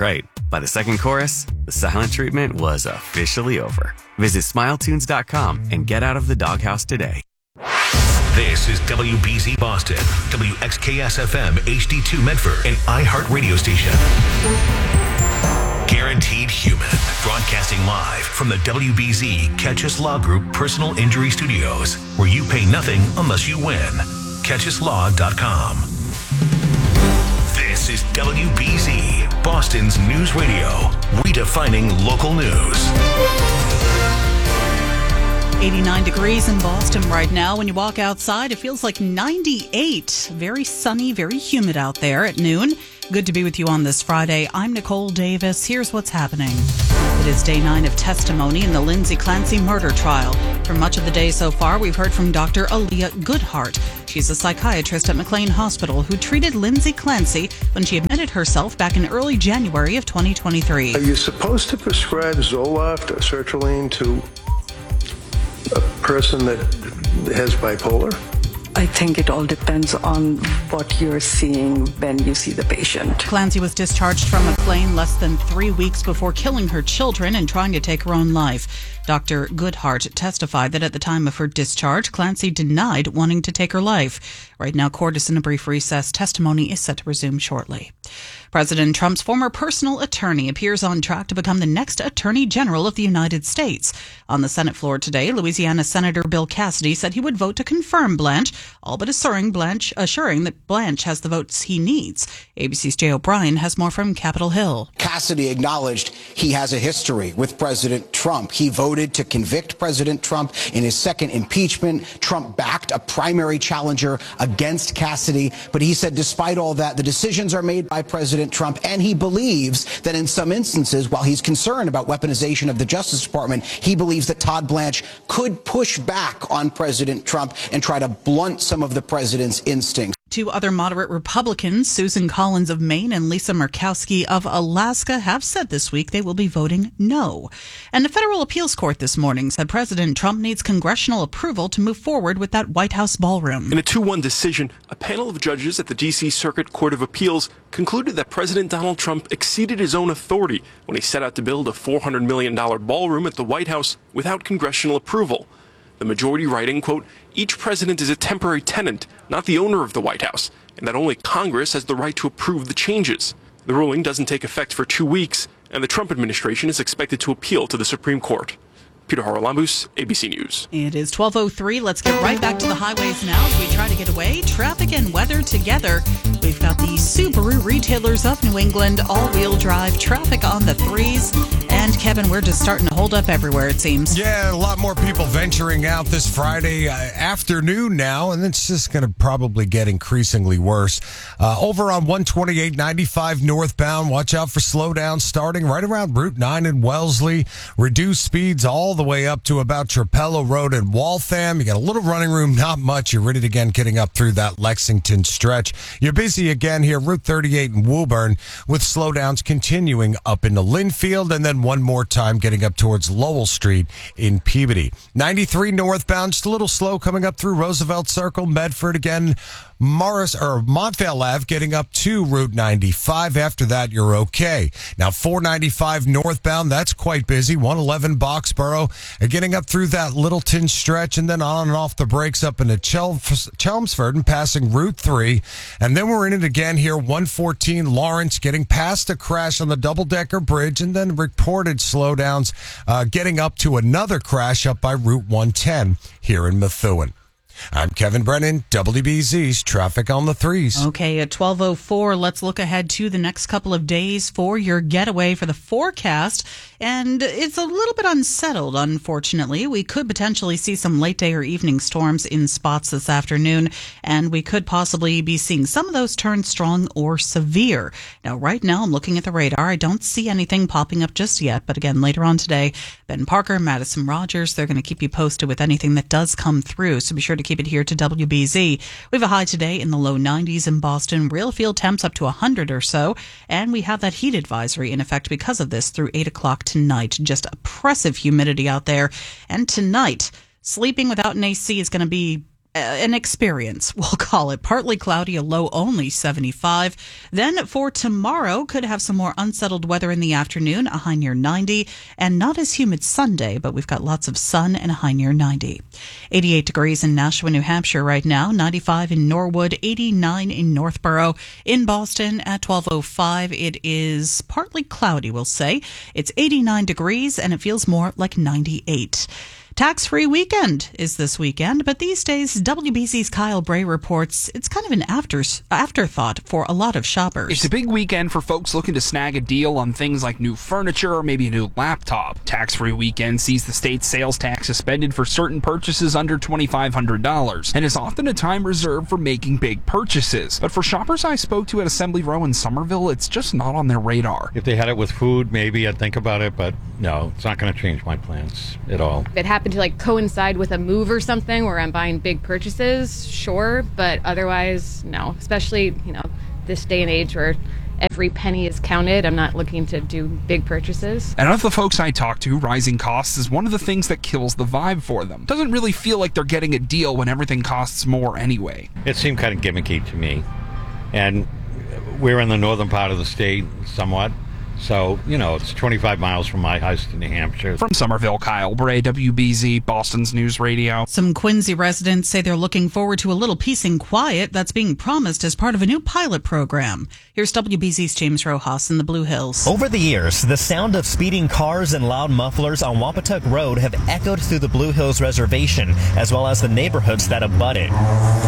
Speaker 29: By the second chorus, the silent treatment was officially over. Visit smile tunes dot com and get out of the doghouse today.
Speaker 16: This is W B Z Boston, W X K S F M H D two Medford, and iHeart Radio Station. Guaranteed Human, broadcasting live from the W B Z Catch Us Law Group Personal Injury Studios, where you pay nothing unless you win. catch us law dot com. This is W B Z, Boston's news radio, redefining local news.
Speaker 1: eighty-nine degrees in Boston right now. When you walk outside, it feels like ninety-eight. Very sunny, very humid out there at noon. Good to be with you on this Friday. I'm Nicole Davis. Here's what's happening. It is day nine of testimony in the Lindsay Clancy murder trial. For much of the day so far, we've heard from Doctor Aaliyah Goodhart. She's a psychiatrist at McLean Hospital who treated Lindsay Clancy when she admitted herself back in early January of twenty twenty-three.
Speaker 8: Are you supposed to prescribe Zoloft or sertraline to a person that has bipolar?
Speaker 9: I think it all depends on what you're seeing when you see the patient.
Speaker 1: Clancy was discharged from McLean less than three weeks before killing her children and trying to take her own life. Doctor Goodhart testified that at the time of her discharge, Clancy denied wanting to take her life. Right now, court is in a brief recess. Testimony is set to resume shortly. President Trump's former personal attorney appears on track to become the next Attorney General of the United States. On the Senate floor today, Louisiana Senator Bill Cassidy said he would vote to confirm Blanche, all but assuring Blanche, assuring that Blanche has the votes he needs. A B C's Jay O'Brien has more from Capitol Hill.
Speaker 24: Cassidy acknowledged he has a history with President Trump. He voted to convict President Trump in his second impeachment. Trump backed a primary challenger against Cassidy, but he said despite all that, the decisions are made by President Trump, and he believes that in some instances, while he's concerned about weaponization of the Justice Department, he believes that Todd Blanche could push back on President Trump and try to blunt some of the president's instincts.
Speaker 1: Two other moderate Republicans, Susan Collins of Maine and Lisa Murkowski of Alaska, have said this week they will be voting no. And the federal appeals court this morning said President Trump needs congressional approval to move forward with that White House ballroom.
Speaker 13: In a two one decision, a panel of judges at the D C Circuit Court of Appeals concluded that President Donald Trump exceeded his own authority when he set out to build a four hundred million dollars ballroom at the White House without congressional approval. The majority writing, quote, each president is a temporary tenant, not the owner of the White House, and that only Congress has the right to approve the changes. The ruling doesn't take effect for two weeks, and the Trump administration is expected to appeal to the Supreme Court. Peter Haralambous, A B C News.
Speaker 1: It is twelve oh three. Let's get right back to the highways now as we try to get away. Traffic and weather together. We've got the Subaru retailers of New England, all-wheel drive, traffic on the threes. And Kevin, we're just starting to hold up everywhere, it seems.
Speaker 5: Yeah, a lot more people venturing out this Friday uh, afternoon now, and it's just going to probably get increasingly worse. Uh, over on one twenty-eight ninety-five northbound, watch out for slowdowns starting right around Route nine in Wellesley. Reduced speeds all the way up to about Trapello Road in Waltham. You got a little running room, not much. You're ready to again getting up through that Lexington stretch. You're busy again here, Route thirty-eight in Woburn, with slowdowns continuing up into Linfield, and then one more time getting up towards Lowell Street in Peabody. ninety-three northbound, just a little slow coming up through Roosevelt Circle, Medford again. Morris or Montvale Ave getting up to Route ninety-five. After that, you're okay. Now, four ninety-five northbound, that's quite busy. one eleven Boxborough, uh, getting up through that Littleton stretch, and then on and off the brakes up into Chel- Chelmsford and passing Route three. And then we're in it again here, one fourteen Lawrence, getting past a crash on the double-decker bridge, and then reported slowdowns uh, getting up to another crash up by Route one ten here in Methuen. I'm Kevin Brennan, W B Z's Traffic on the Threes.
Speaker 1: Okay, at twelve oh four, let's look ahead to the next couple of days for your getaway for the forecast. And it's a little bit unsettled, unfortunately. We could potentially see some late day or evening storms in spots this afternoon, and we could possibly be seeing some of those turn strong or severe. Now, right now, I'm looking at the radar. I don't see anything popping up just yet, but again, later on today, Ben Parker, Madison Rogers, they're going to keep you posted with anything that does come through, so be sure to keep it here to W B Z. We have a high today in the low nineties in Boston, real field temps up to one hundred or so, and we have that heat advisory in effect because of this through eight o'clock tonight. Just oppressive humidity out there, and tonight, sleeping without an A C is going to be an experience, we'll call it. Partly cloudy, a low only seventy-five. Then for tomorrow, could have some more unsettled weather in the afternoon, a high near ninety, and not as humid Sunday, but we've got lots of sun and a high near ninety. eighty-eight degrees in Nashua, New Hampshire right now, ninety-five in Norwood, eighty-nine in Northborough. In Boston at twelve oh five, it is partly cloudy, we'll say. It's eighty-nine degrees and it feels more like ninety-eight. Tax-free weekend is this weekend, but these days, W B C's Kyle Bray reports it's kind of an after, afterthought for a lot of shoppers.
Speaker 14: It's a big weekend for folks looking to snag a deal on things like new furniture or maybe a new laptop. Tax-free weekend sees the state's sales tax suspended for certain purchases under twenty-five hundred dollars and is often a time reserved for making big purchases. But for shoppers I spoke to at Assembly Row in Somerville, it's just not on their radar.
Speaker 15: If they had it with food, maybe I'd think about it, but no, it's not going to change my plans at all.
Speaker 17: It happened to like coincide with a move or something where I'm buying big purchases, sure, but otherwise, no. Especially, you know, this day and age where every penny is counted. I'm not looking to do big purchases.
Speaker 14: And of the folks I talk to, rising costs is one of the things that kills the vibe for them. Doesn't really feel like they're getting a deal when everything costs more anyway.
Speaker 15: It seemed kind of gimmicky to me. And we're in the northern part of the state somewhat. So, you know, it's twenty-five miles from my house to New Hampshire.
Speaker 14: From Somerville, Kyle Bray, W B Z, Boston's News Radio.
Speaker 1: Some Quincy residents say they're looking forward to a little peace and quiet that's being promised as part of a new pilot program. Here's W B Z's James Rojas in the Blue Hills.
Speaker 18: Over the years, the sound of speeding cars and loud mufflers on Wampatuck Road have echoed through the Blue Hills Reservation, as well as the neighborhoods that abut it.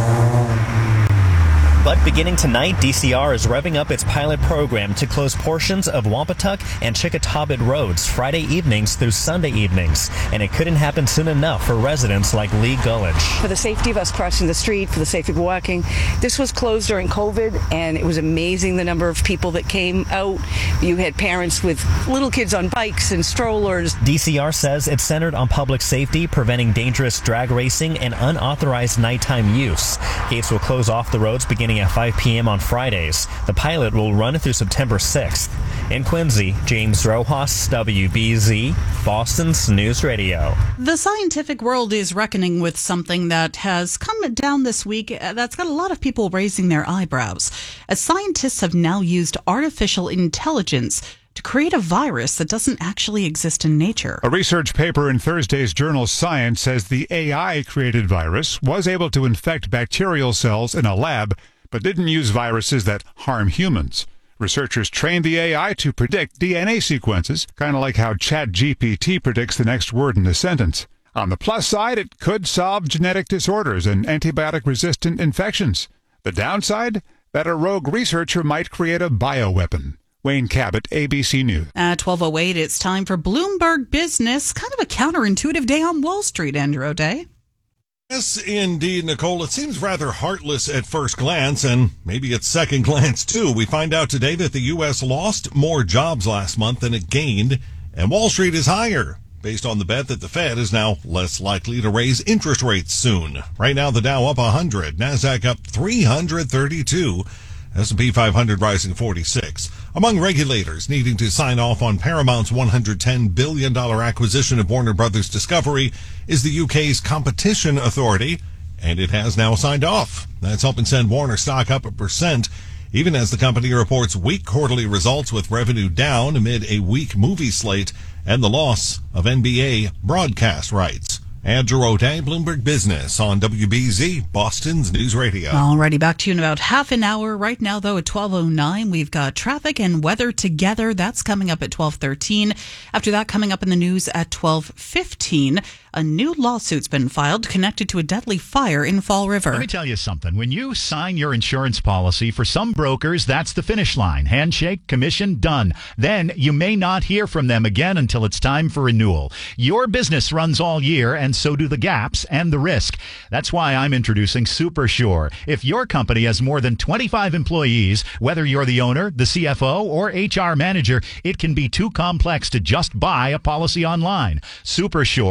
Speaker 18: But beginning tonight, D C R is revving up its pilot program to close portions of Wampatuck and Chickatawbit roads Friday evenings through Sunday evenings. And it couldn't happen soon enough for residents like Lee Gullidge.
Speaker 20: For the safety of us crossing the street, for the safety of walking, this was closed during COVID, and it was amazing the number of people that came out. You had parents with little kids on bikes and strollers.
Speaker 18: D C R says it's centered on public safety, preventing dangerous drag racing and unauthorized nighttime use. Gates will close off the roads beginning at five p.m. on Fridays. The pilot will run through September sixth. In Quincy, James Rojas, W B Z, Boston's News Radio.
Speaker 1: The scientific world is reckoning with something that has come down this week that's got a lot of people raising their eyebrows, as scientists have now used artificial intelligence to create a virus that doesn't actually exist in nature.
Speaker 21: A research paper in Thursday's journal Science says the A I-created virus was able to infect bacterial cells in a lab, but didn't use viruses that harm humans. Researchers trained the A I to predict D N A sequences, kind of like how ChatGPT predicts the next word in a sentence. On the plus side, it could solve genetic disorders and antibiotic-resistant infections. The downside? That a rogue researcher might create a bioweapon. Wayne Cabot, A B C News.
Speaker 1: At twelve oh eight, it's time for Bloomberg Business. Kind of a counterintuitive day on Wall Street, Andrew O'Day.
Speaker 22: Yes, indeed, Nicole. It seems rather heartless at first glance, and maybe at second glance, too. We find out today that the U S lost more jobs last month than it gained, and Wall Street is higher, based on the bet that the Fed is now less likely to raise interest rates soon. Right now, the Dow up one hundred, NASDAQ up three hundred thirty-two, S and P five hundred rising forty-six. Among regulators needing to sign off on Paramount's one hundred ten billion dollars acquisition of Warner Brothers Discovery is the U K's Competition Authority, and it has now signed off. That's helping send Warner stock up a percent, even as the company reports weak quarterly results with revenue down amid a weak movie slate and the loss of N B A broadcast rights. Andrew O'Day, Bloomberg Business on W B Z, Boston's News Radio.
Speaker 1: Alrighty, back to you in about half an hour. Right now, though, at twelve oh nine, we've got traffic and weather together. That's coming up at twelve thirteen. After that, coming up in the news at twelve fifteen. A new lawsuit's been filed connected to a deadly fire in Fall River.
Speaker 23: Let me tell you something. When you sign your insurance policy, for some brokers, that's the finish line. Handshake, commission, done. Then you may not hear from them again until it's time for renewal. Your business runs all year, and so do the gaps and the risk. That's why I'm introducing SuperSure. If your company has more than twenty-five employees, whether you're the owner, the C F O, or H R manager, it can be too complex to just buy a policy online. SuperSure is the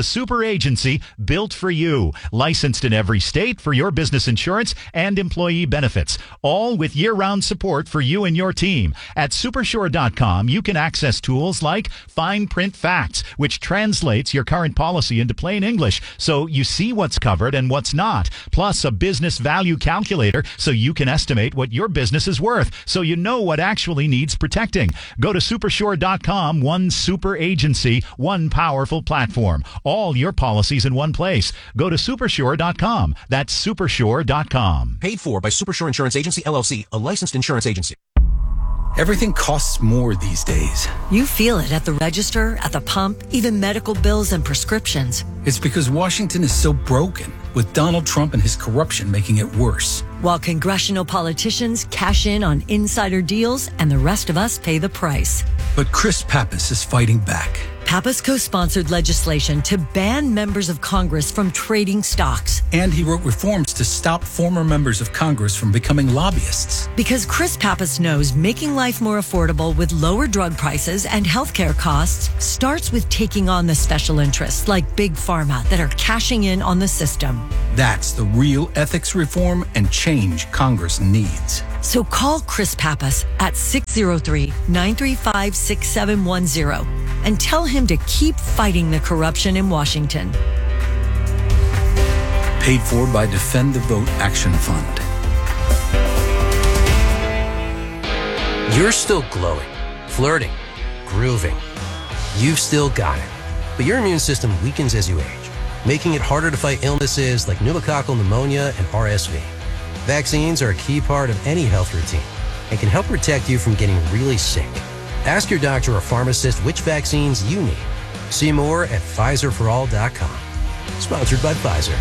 Speaker 23: super agency built for you. Licensed in every state for your business insurance and employee benefits. All with year-round support for you and your team. At Supersure dot com, you can access tools like Fine Print Facts, which translates your current policy into plain English so you see what's covered and what's not. Plus, a business value calculator so you can estimate what your business is worth so you know what actually needs protecting. Go to Supersure dot com, one super agency, one powerful platform. All your policies in one place. Go to Supersure dot com. That's Supersure dot com.
Speaker 2: Paid for by Supersure Insurance Agency, L L C, a licensed insurance agency.
Speaker 3: Everything costs more these days.
Speaker 4: You feel it at the register, at the pump, even medical bills and prescriptions.
Speaker 3: It's because Washington is so broken, with Donald Trump and his corruption making it worse.
Speaker 4: While congressional politicians cash in on insider deals and the rest of us pay the price.
Speaker 3: But Chris Pappas is fighting back.
Speaker 4: Pappas co-sponsored legislation to ban members of Congress from trading stocks.
Speaker 3: And he wrote reforms to stop former members of Congress from becoming lobbyists.
Speaker 4: Because Chris Pappas knows making life more affordable with lower drug prices and healthcare costs starts with taking on the special interests like Big Pharma that are cashing in on the system.
Speaker 3: That's the real ethics reform and change Congress needs.
Speaker 4: So call Chris Pappas at six oh three, nine three five, six seven one zero and tell him to keep fighting the corruption in Washington.
Speaker 3: Paid for by Defend the Vote Action Fund.
Speaker 6: You're still glowing, flirting, grooving. You've still got it. But your immune system weakens as you age, making it harder to fight illnesses like pneumococcal pneumonia and R S V. Vaccines are a key part of any health routine and can help protect you from getting really sick. Ask your doctor or pharmacist which vaccines you need. See more at Pfizer for all dot com. Sponsored by Pfizer.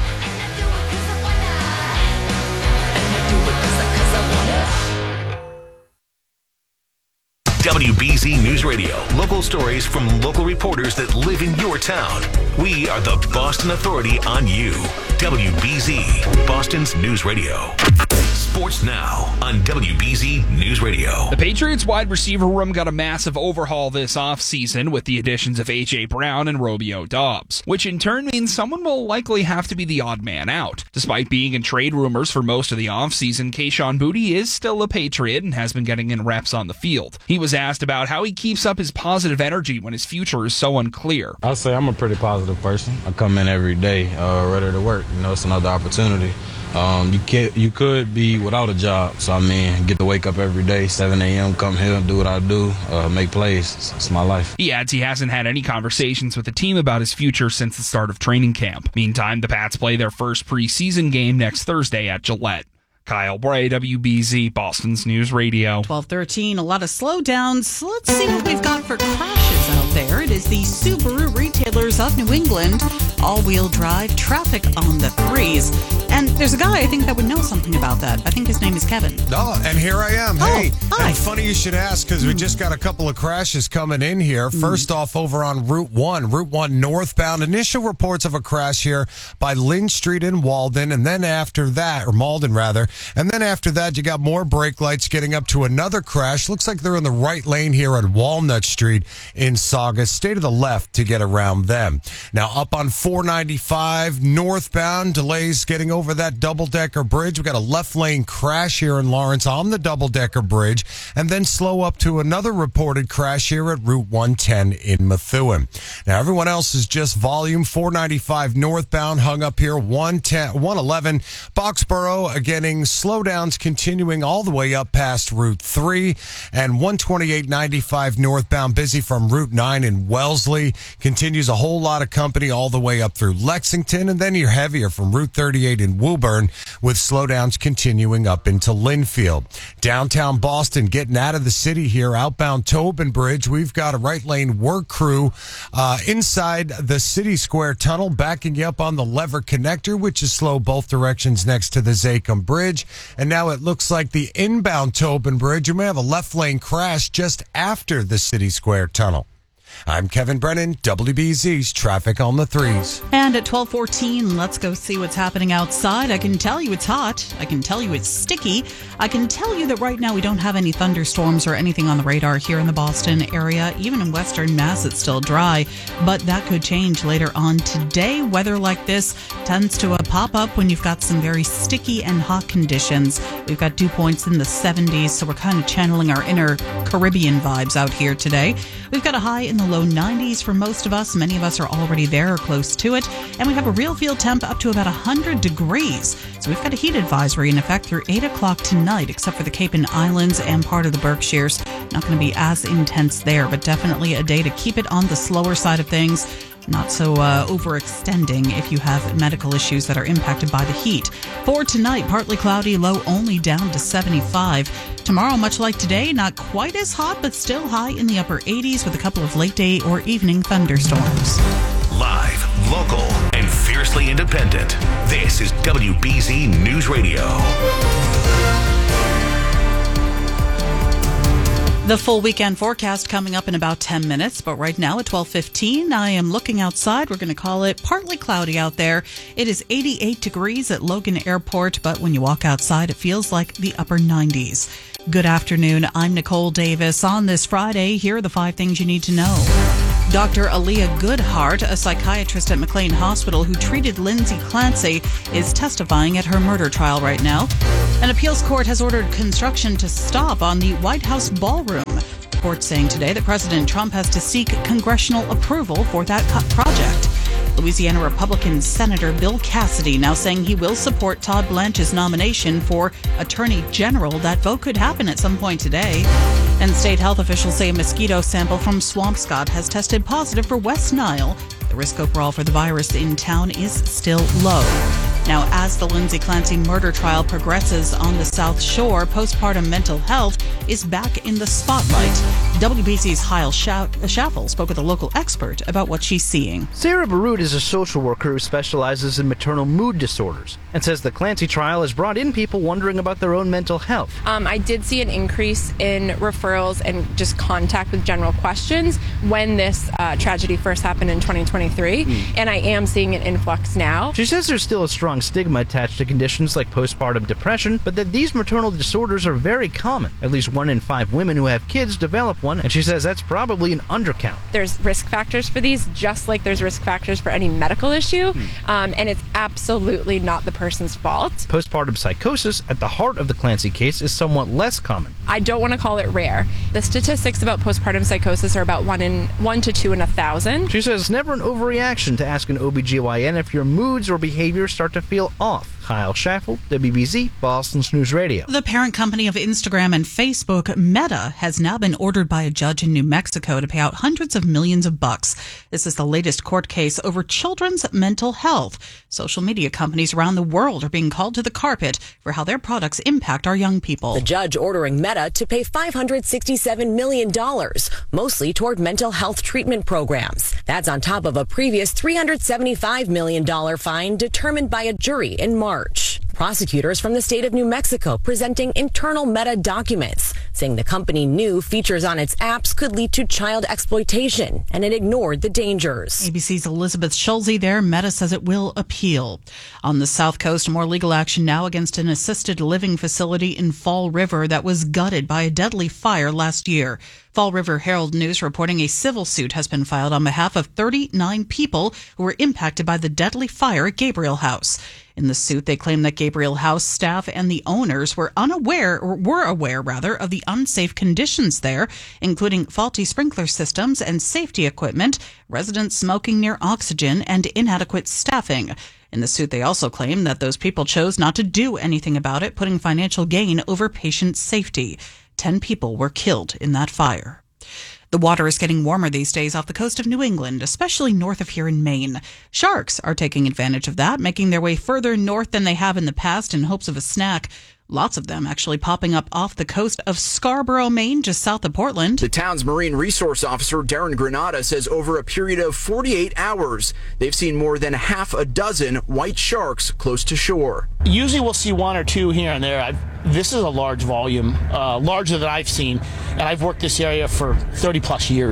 Speaker 16: W B Z News Radio. Local stories from local reporters that live in your town. We are the Boston Authority on you. W B Z, Boston's News Radio. Sports now on W B Z News Radio.
Speaker 14: The Patriots wide receiver room got a massive overhaul this offseason with the additions of A J. Brown and Romeo Doubs, which in turn means someone will likely have to be the odd man out. Despite being in trade rumors for most of the offseason, Kayshon Boutte is still a Patriot and has been getting in reps on the field. He was asked about how he keeps up his positive energy when his future is so unclear.
Speaker 7: I'll say I'm a pretty positive person. I come in every day uh, ready to work. You know, it's another opportunity. Um, you can't, you could be without a job. So, I mean, get to wake up every day, seven a.m., come here, do what I do, uh, make plays. It's, it's my life.
Speaker 14: He adds he hasn't had any conversations with the team about his future since the start of training camp. Meantime, the Pats play their first preseason game next Thursday at Gillette. Kyle Bray, W B Z, Boston's News Radio.
Speaker 1: twelve thirteen, a lot of slowdowns. Let's see what we've got for crashes out there. It is the Subaru retailers of New England. All-wheel drive, traffic on the threes. And there's a guy, I think, that would know something about that. I think his name is Kevin.
Speaker 5: Oh, and here I am.
Speaker 1: Oh,
Speaker 5: hey,
Speaker 1: hi.
Speaker 5: and funny you should ask because we just got a couple of crashes coming in here. First mm. off, over on Route one, Route one northbound. Initial reports of a crash here by Lynn Street in Walden. And then after that, or Malden rather, and then after that, you got more brake lights getting up to another crash. Looks like they're in the right lane here on Walnut Street in Saugus. Stay to the left to get around them. Now, up on four ninety-five northbound, delays getting over that double-decker bridge. We got a left lane crash here in Lawrence on the double-decker bridge, and then slow up to another reported crash here at Route one ten in Methuen. Now, everyone else is just volume. four ninety-five northbound hung up here, one ten, one eleven. Boxborough, getting slowdowns continuing all the way up past Route three, and one twenty-eight ninety-five northbound busy from Route nine in Wellesley. Continues a whole lot of company all the way up through Lexington, and then you're heavier from Route thirty-eight in Woburn with slowdowns continuing up into Linfield. Downtown Boston getting out of the city here, outbound Tobin Bridge. We've got a right lane work crew uh, inside the City Square Tunnel, backing you up on the Lever Connector, which is slow both directions next to the Zachem Bridge. And now it looks like the inbound Tobin Bridge, you may have a left lane crash just after the City Square Tunnel. I'm Kevin Brennan, W B Z's Traffic on the Threes.
Speaker 1: And at twelve fourteen, let's go see what's happening outside. I can tell you it's hot. I can tell you it's sticky. I can tell you that right now we don't have any thunderstorms or anything on the radar here in the Boston area. Even in Western Mass, it's still dry, but that could change later on today. Weather like this tends to uh, pop up when you've got some very sticky and hot conditions. We've got dew points in the seventies, so we're kind of channeling our inner Caribbean vibes out here today. We've got a high in the low nineties for most of us. Many of us are already there or close to it. And we have a real feel temp up to about one hundred degrees. So we've got a heat advisory in effect through eight o'clock tonight, except for the Cape and Islands and part of the Berkshires. Not going to be as intense there, but definitely a day to keep it on the slower side of things. Not so uh, overextending if you have medical issues that are impacted by the heat. For tonight, partly cloudy, low only down to seventy-five. Tomorrow, much like today, not quite as hot, but still high in the upper eighties with a couple of late day or evening thunderstorms.
Speaker 16: Live, local, and fiercely independent. This is W B Z News Radio.
Speaker 1: The full weekend forecast coming up in about ten minutes, but right now at twelve fifteen, I am looking outside. We're going to call it partly cloudy out there. It is eighty-eight degrees at Logan Airport, but when you walk outside, it feels like the upper nineties. Good afternoon. I'm Nicole Davis. On this Friday, here are the five things you need to know. Doctor Aaliyah Goodhart, a psychiatrist at McLean Hospital who treated Lindsay Clancy, is testifying at her murder trial right now. An appeals court has ordered construction to stop on the White House ballroom. The court saying today that President Trump has to seek congressional approval for that project. Louisiana Republican Senator Bill Cassidy now saying he will support Todd Blanche's nomination for Attorney General. That vote could happen at some point today. And state health officials say a mosquito sample from Swampscott has tested positive for West Nile. The risk overall for the virus in town is still low. Now, as the Lindsay Clancy murder trial progresses on the South Shore, postpartum mental health is back in the spotlight. W B C's Heil Schaffel spoke with a local expert about what she's seeing.
Speaker 10: Sarah Barut is a social worker who specializes in maternal mood disorders and says the Clancy trial has brought in people wondering about their own mental health.
Speaker 11: Um, I did see an increase in referrals and just contact with general questions when this uh, tragedy first happened in twenty twenty-three, mm. and I am seeing an influx now.
Speaker 10: She says there's still a strong stigma attached to conditions like postpartum depression, but that these maternal disorders are very common. At least one in five women who have kids develop one, and she says that's probably an undercount.
Speaker 11: There's risk factors for these, just like there's risk factors for any medical issue, hmm. um, and it's absolutely not the person's fault.
Speaker 10: Postpartum psychosis, at the heart of the Clancy case, is somewhat less common.
Speaker 11: I don't want to call it rare. The statistics about postpartum psychosis are about one in one to two in a thousand.
Speaker 10: She says it's never an overreaction to ask an O B G Y N if your moods or behaviors start to feel off. Kyle Schaffel, W B Z, Boston's News Radio.
Speaker 1: The parent company of Instagram and Facebook, Meta, has now been ordered by a judge in New Mexico to pay out hundreds of millions of bucks. This is the latest court case over children's mental health. Social media companies around the world are being called to the carpet for how their products impact our young people.
Speaker 12: The judge ordering Meta to pay five hundred sixty-seven million dollars, mostly toward mental health treatment programs. That's on top of a previous three hundred seventy-five million dollars fine determined by a jury in March. March. Prosecutors from the state of New Mexico presenting internal Meta documents, saying the company knew features on its apps could lead to child exploitation, and it ignored the dangers.
Speaker 1: A B C's Elizabeth Schulze there. Meta says it will appeal. On the South Coast, more legal action now against an assisted living facility in Fall River that was gutted by a deadly fire last year. Fall River Herald News reporting a civil suit has been filed on behalf of thirty-nine people who were impacted by the deadly fire at Gabriel House. In the suit, they claim that Gabriel House staff and the owners were unaware, or were aware rather, of the unsafe conditions there, including faulty sprinkler systems and safety equipment, residents smoking near oxygen, and inadequate staffing. In the suit, they also claim that those people chose not to do anything about it, putting financial gain over patient safety. Ten people were killed in that fire. The water is getting warmer these days off the coast of New England, especially north of here in Maine. Sharks are taking advantage of that, making their way further north than they have in the past in hopes of a snack. Lots of them actually popping up off the coast of Scarborough, Maine, just south of Portland.
Speaker 19: The town's marine resource officer, Darren Granada, says over a period of forty-eight hours, they've seen more than half a dozen white sharks close to shore.
Speaker 25: Usually we'll see one or two here and there. I've, this is a large volume, uh, larger than I've seen, and I've worked this area for thirty plus years.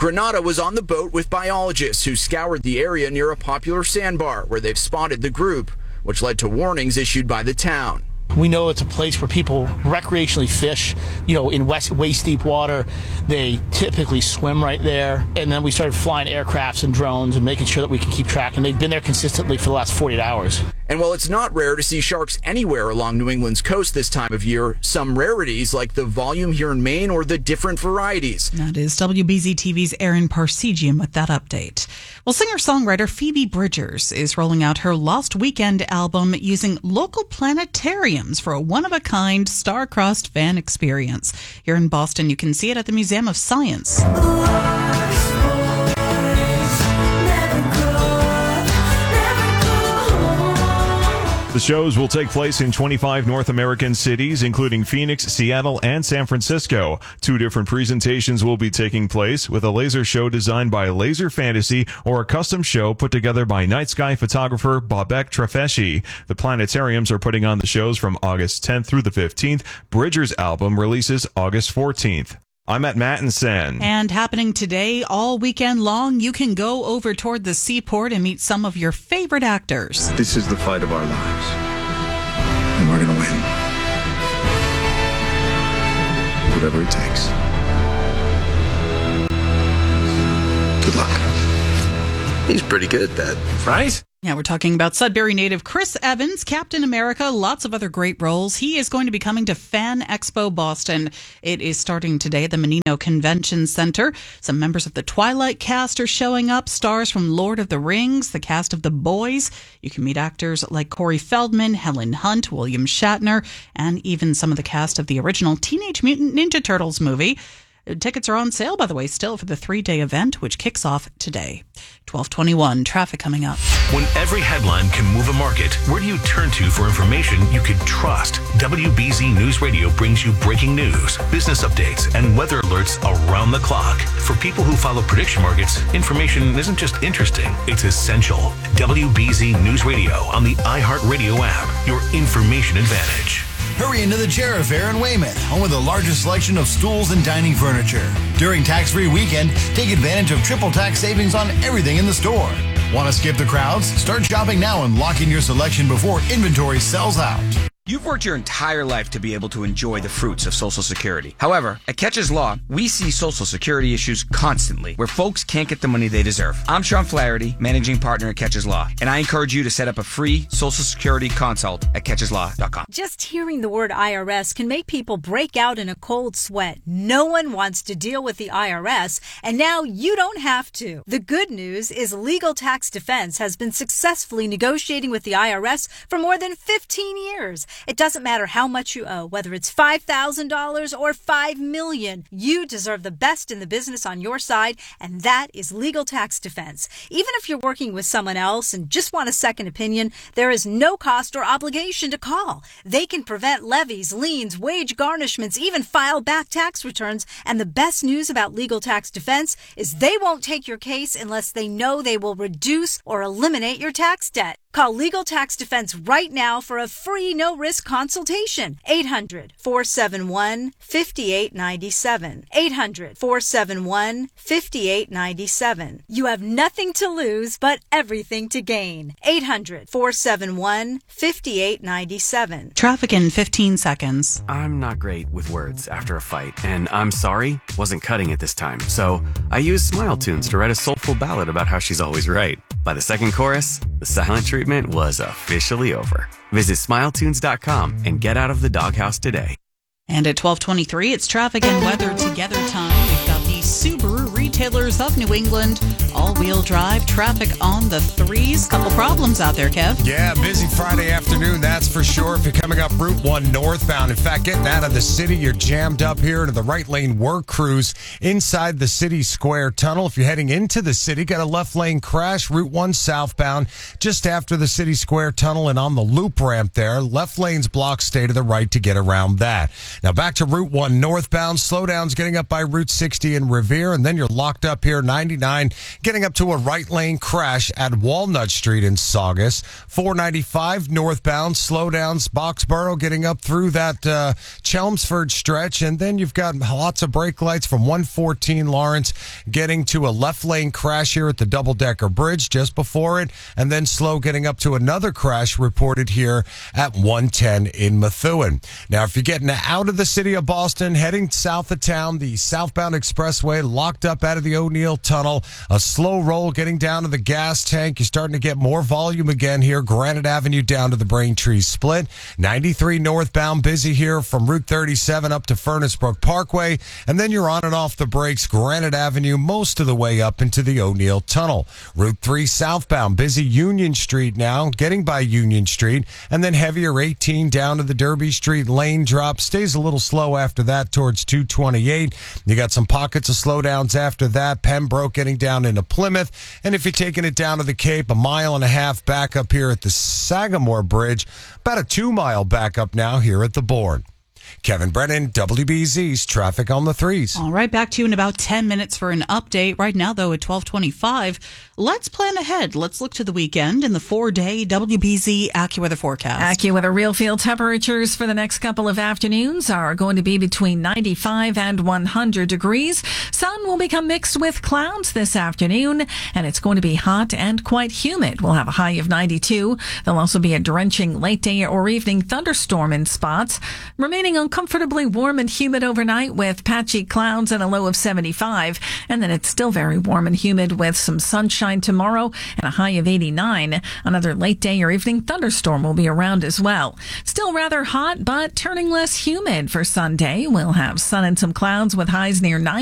Speaker 19: Granada was on the boat with biologists who scoured the area near a popular sandbar where they've spotted the group, which led to warnings issued by the town.
Speaker 25: We know it's a place where people recreationally fish, you know, in west, waist deep water. They typically swim right there. And then we started flying aircrafts and drones and making sure that we can keep track. And they've been there consistently for the last forty-eight hours.
Speaker 19: And while it's not rare to see sharks anywhere along New England's coast this time of year, some rarities like the volume here in Maine or the different varieties.
Speaker 1: That is W B Z T V's Aaron Parsegian with that update. Well, singer-songwriter Phoebe Bridgers is rolling out her Lost Weekend album using local planetariums for a one-of-a-kind, star-crossed fan experience. Here in Boston, you can see it at the Museum of Science.
Speaker 8: The shows will take place in twenty-five North American cities, including Phoenix, Seattle, and San Francisco. Two different presentations will be taking place, with a laser show designed by Laser Fantasy or a custom show put together by night sky photographer Babek Trafeshi. The planetariums are putting on the shows from August tenth through the fifteenth. Bridger's album releases August fourteenth. I'm at Mattinson.
Speaker 1: And happening today all weekend long, you can go over toward the seaport and meet some of your favorite actors.
Speaker 9: This is the fight of our lives, and we're going to win. Whatever it takes. Good luck.
Speaker 13: He's pretty good at that. Right?
Speaker 1: Yeah, we're talking about Sudbury native Chris Evans, Captain America, lots of other great roles. He is going to be coming to Fan Expo Boston. It is starting today at the Menino Convention Center. Some members of the Twilight cast are showing up, stars from Lord of the Rings, the cast of The Boys. You can meet actors like Corey Feldman, Helen Hunt, William Shatner, and even some of the cast of the original Teenage Mutant Ninja Turtles movie. Tickets are on sale, by the way, still for the three-day event, which kicks off today. twelve twenty-one, traffic coming up.
Speaker 16: When every headline can move a market, where do you turn to for information you can trust? W B Z News Radio brings you breaking news, business updates, and weather alerts around the clock. For people who follow prediction markets, information isn't just interesting, it's essential. W B Z News Radio on the iHeartRadio app, your information advantage.
Speaker 17: Hurry into the Chair Fair in Weymouth, home of the largest selection of stools and dining furniture. During tax-free weekend, take advantage of triple tax savings on everything in the store. Want to skip the crowds? Start shopping now and lock in your selection before inventory sells out.
Speaker 24: You've worked your entire life to be able to enjoy the fruits of Social Security. However, at Catches Law, we see Social Security issues constantly, where folks can't get the money they deserve. I'm Sean Flaherty, managing partner at Catches Law, and I encourage you to set up a free Social Security consult at catches law dot com.
Speaker 26: Just hearing the word I R S can make people break out in a cold sweat. No one wants to deal with the I R S, and now you don't have to. The good news is Legal Tax Defense has been successfully negotiating with the I R S for more than fifteen years. It doesn't matter how much you owe, whether it's five thousand dollars or five million dollars. You deserve the best in the business on your side, and that is Legal Tax Defense. Even if you're working with someone else and just want a second opinion, there is no cost or obligation to call. They can prevent levies, liens, wage garnishments, even file back tax returns. And the best news about Legal Tax Defense is they won't take your case unless they know they will reduce or eliminate your tax debt. Call Legal Tax Defense right now for a free no-risk consultation. eight hundred, four seven one, five eight nine seven. eight hundred, four seven one, five eight nine seven. You have nothing to lose but everything to gain. eight hundred, four seven one, five eight nine seven.
Speaker 1: Traffic in fifteen seconds.
Speaker 27: I'm not great with words after a fight, and I'm sorry wasn't cutting it this time. So I used Smile Tunes to write a soulful ballad about how she's always right. By the second chorus, the silent treatment was officially over. Visit smile tunes dot com and get out of the doghouse today.
Speaker 1: And at twelve twenty-three, it's traffic and weather together time. We've got the Subaru Retailers of New England all-wheel drive traffic on the threes. Couple problems out there, Kev.
Speaker 5: Yeah, busy Friday afternoon, that's for sure. If you're coming up Route one northbound, in fact, getting out of the city, you're jammed up here to the right lane work crews inside the City Square Tunnel. If you're heading into the city, got a left lane crash, Route one southbound, just after the City Square Tunnel and on the loop ramp there. Left lane's blocked, stay to the right to get around that. Now back to Route one northbound, slowdowns getting up by Route sixty in Revere, and then you're locked locked up here. ninety-nine getting up to a right lane crash at Walnut Street in Saugus. four ninety-five northbound slowdowns. Boxborough getting up through that uh, Chelmsford stretch. And then you've got lots of brake lights from one fourteen Lawrence getting to a left lane crash here at the double-decker bridge just before it. And then slow getting up to another crash reported here at one ten in Methuen. Now, if you're getting out of the city of Boston, heading south of town, the southbound expressway locked up out of the O'Neill Tunnel. A slow roll getting down to the gas tank. You're starting to get more volume again here. Granite Avenue down to the Braintree split. ninety-three northbound busy here from Route thirty-seven up to Furnace Brook Parkway. And then you're on and off the brakes. Granite Avenue most of the way up into the O'Neill Tunnel. Route three southbound busy Union Street now, getting by Union Street. And then heavier eighteen down to the Derby Street lane drop. Stays a little slow after that towards two twenty-eight. You got some pockets of slowdowns after that. Pembroke getting down into Plymouth. And if you're taking it down to the Cape, a mile and a half back up here at the Sagamore Bridge. About a two mile back up now here at the Bourne. Kevin Brennan, W B Z's Traffic on the Threes.
Speaker 1: All right, back to you in about ten minutes for an update. Right now, though, at twelve twenty-five, let's plan ahead. Let's look to the weekend in the four-day W B Z AccuWeather forecast.
Speaker 2: AccuWeather real field temperatures for the next couple of afternoons are going to be between ninety-five and one hundred degrees. Sun will become mixed with clouds this afternoon, and it's going to be hot and quite humid. We'll have a high of ninety-two. There'll also be a drenching late day or evening thunderstorm in spots, remaining uncomfortably warm and humid overnight with patchy clouds and a low of seventy-five. And then it's still very warm and humid with some sunshine tomorrow and a high of eighty-nine. Another late day or evening thunderstorm will be around as well. Still rather hot, but turning less humid for Sunday. We'll have sun and some clouds with highs near nine.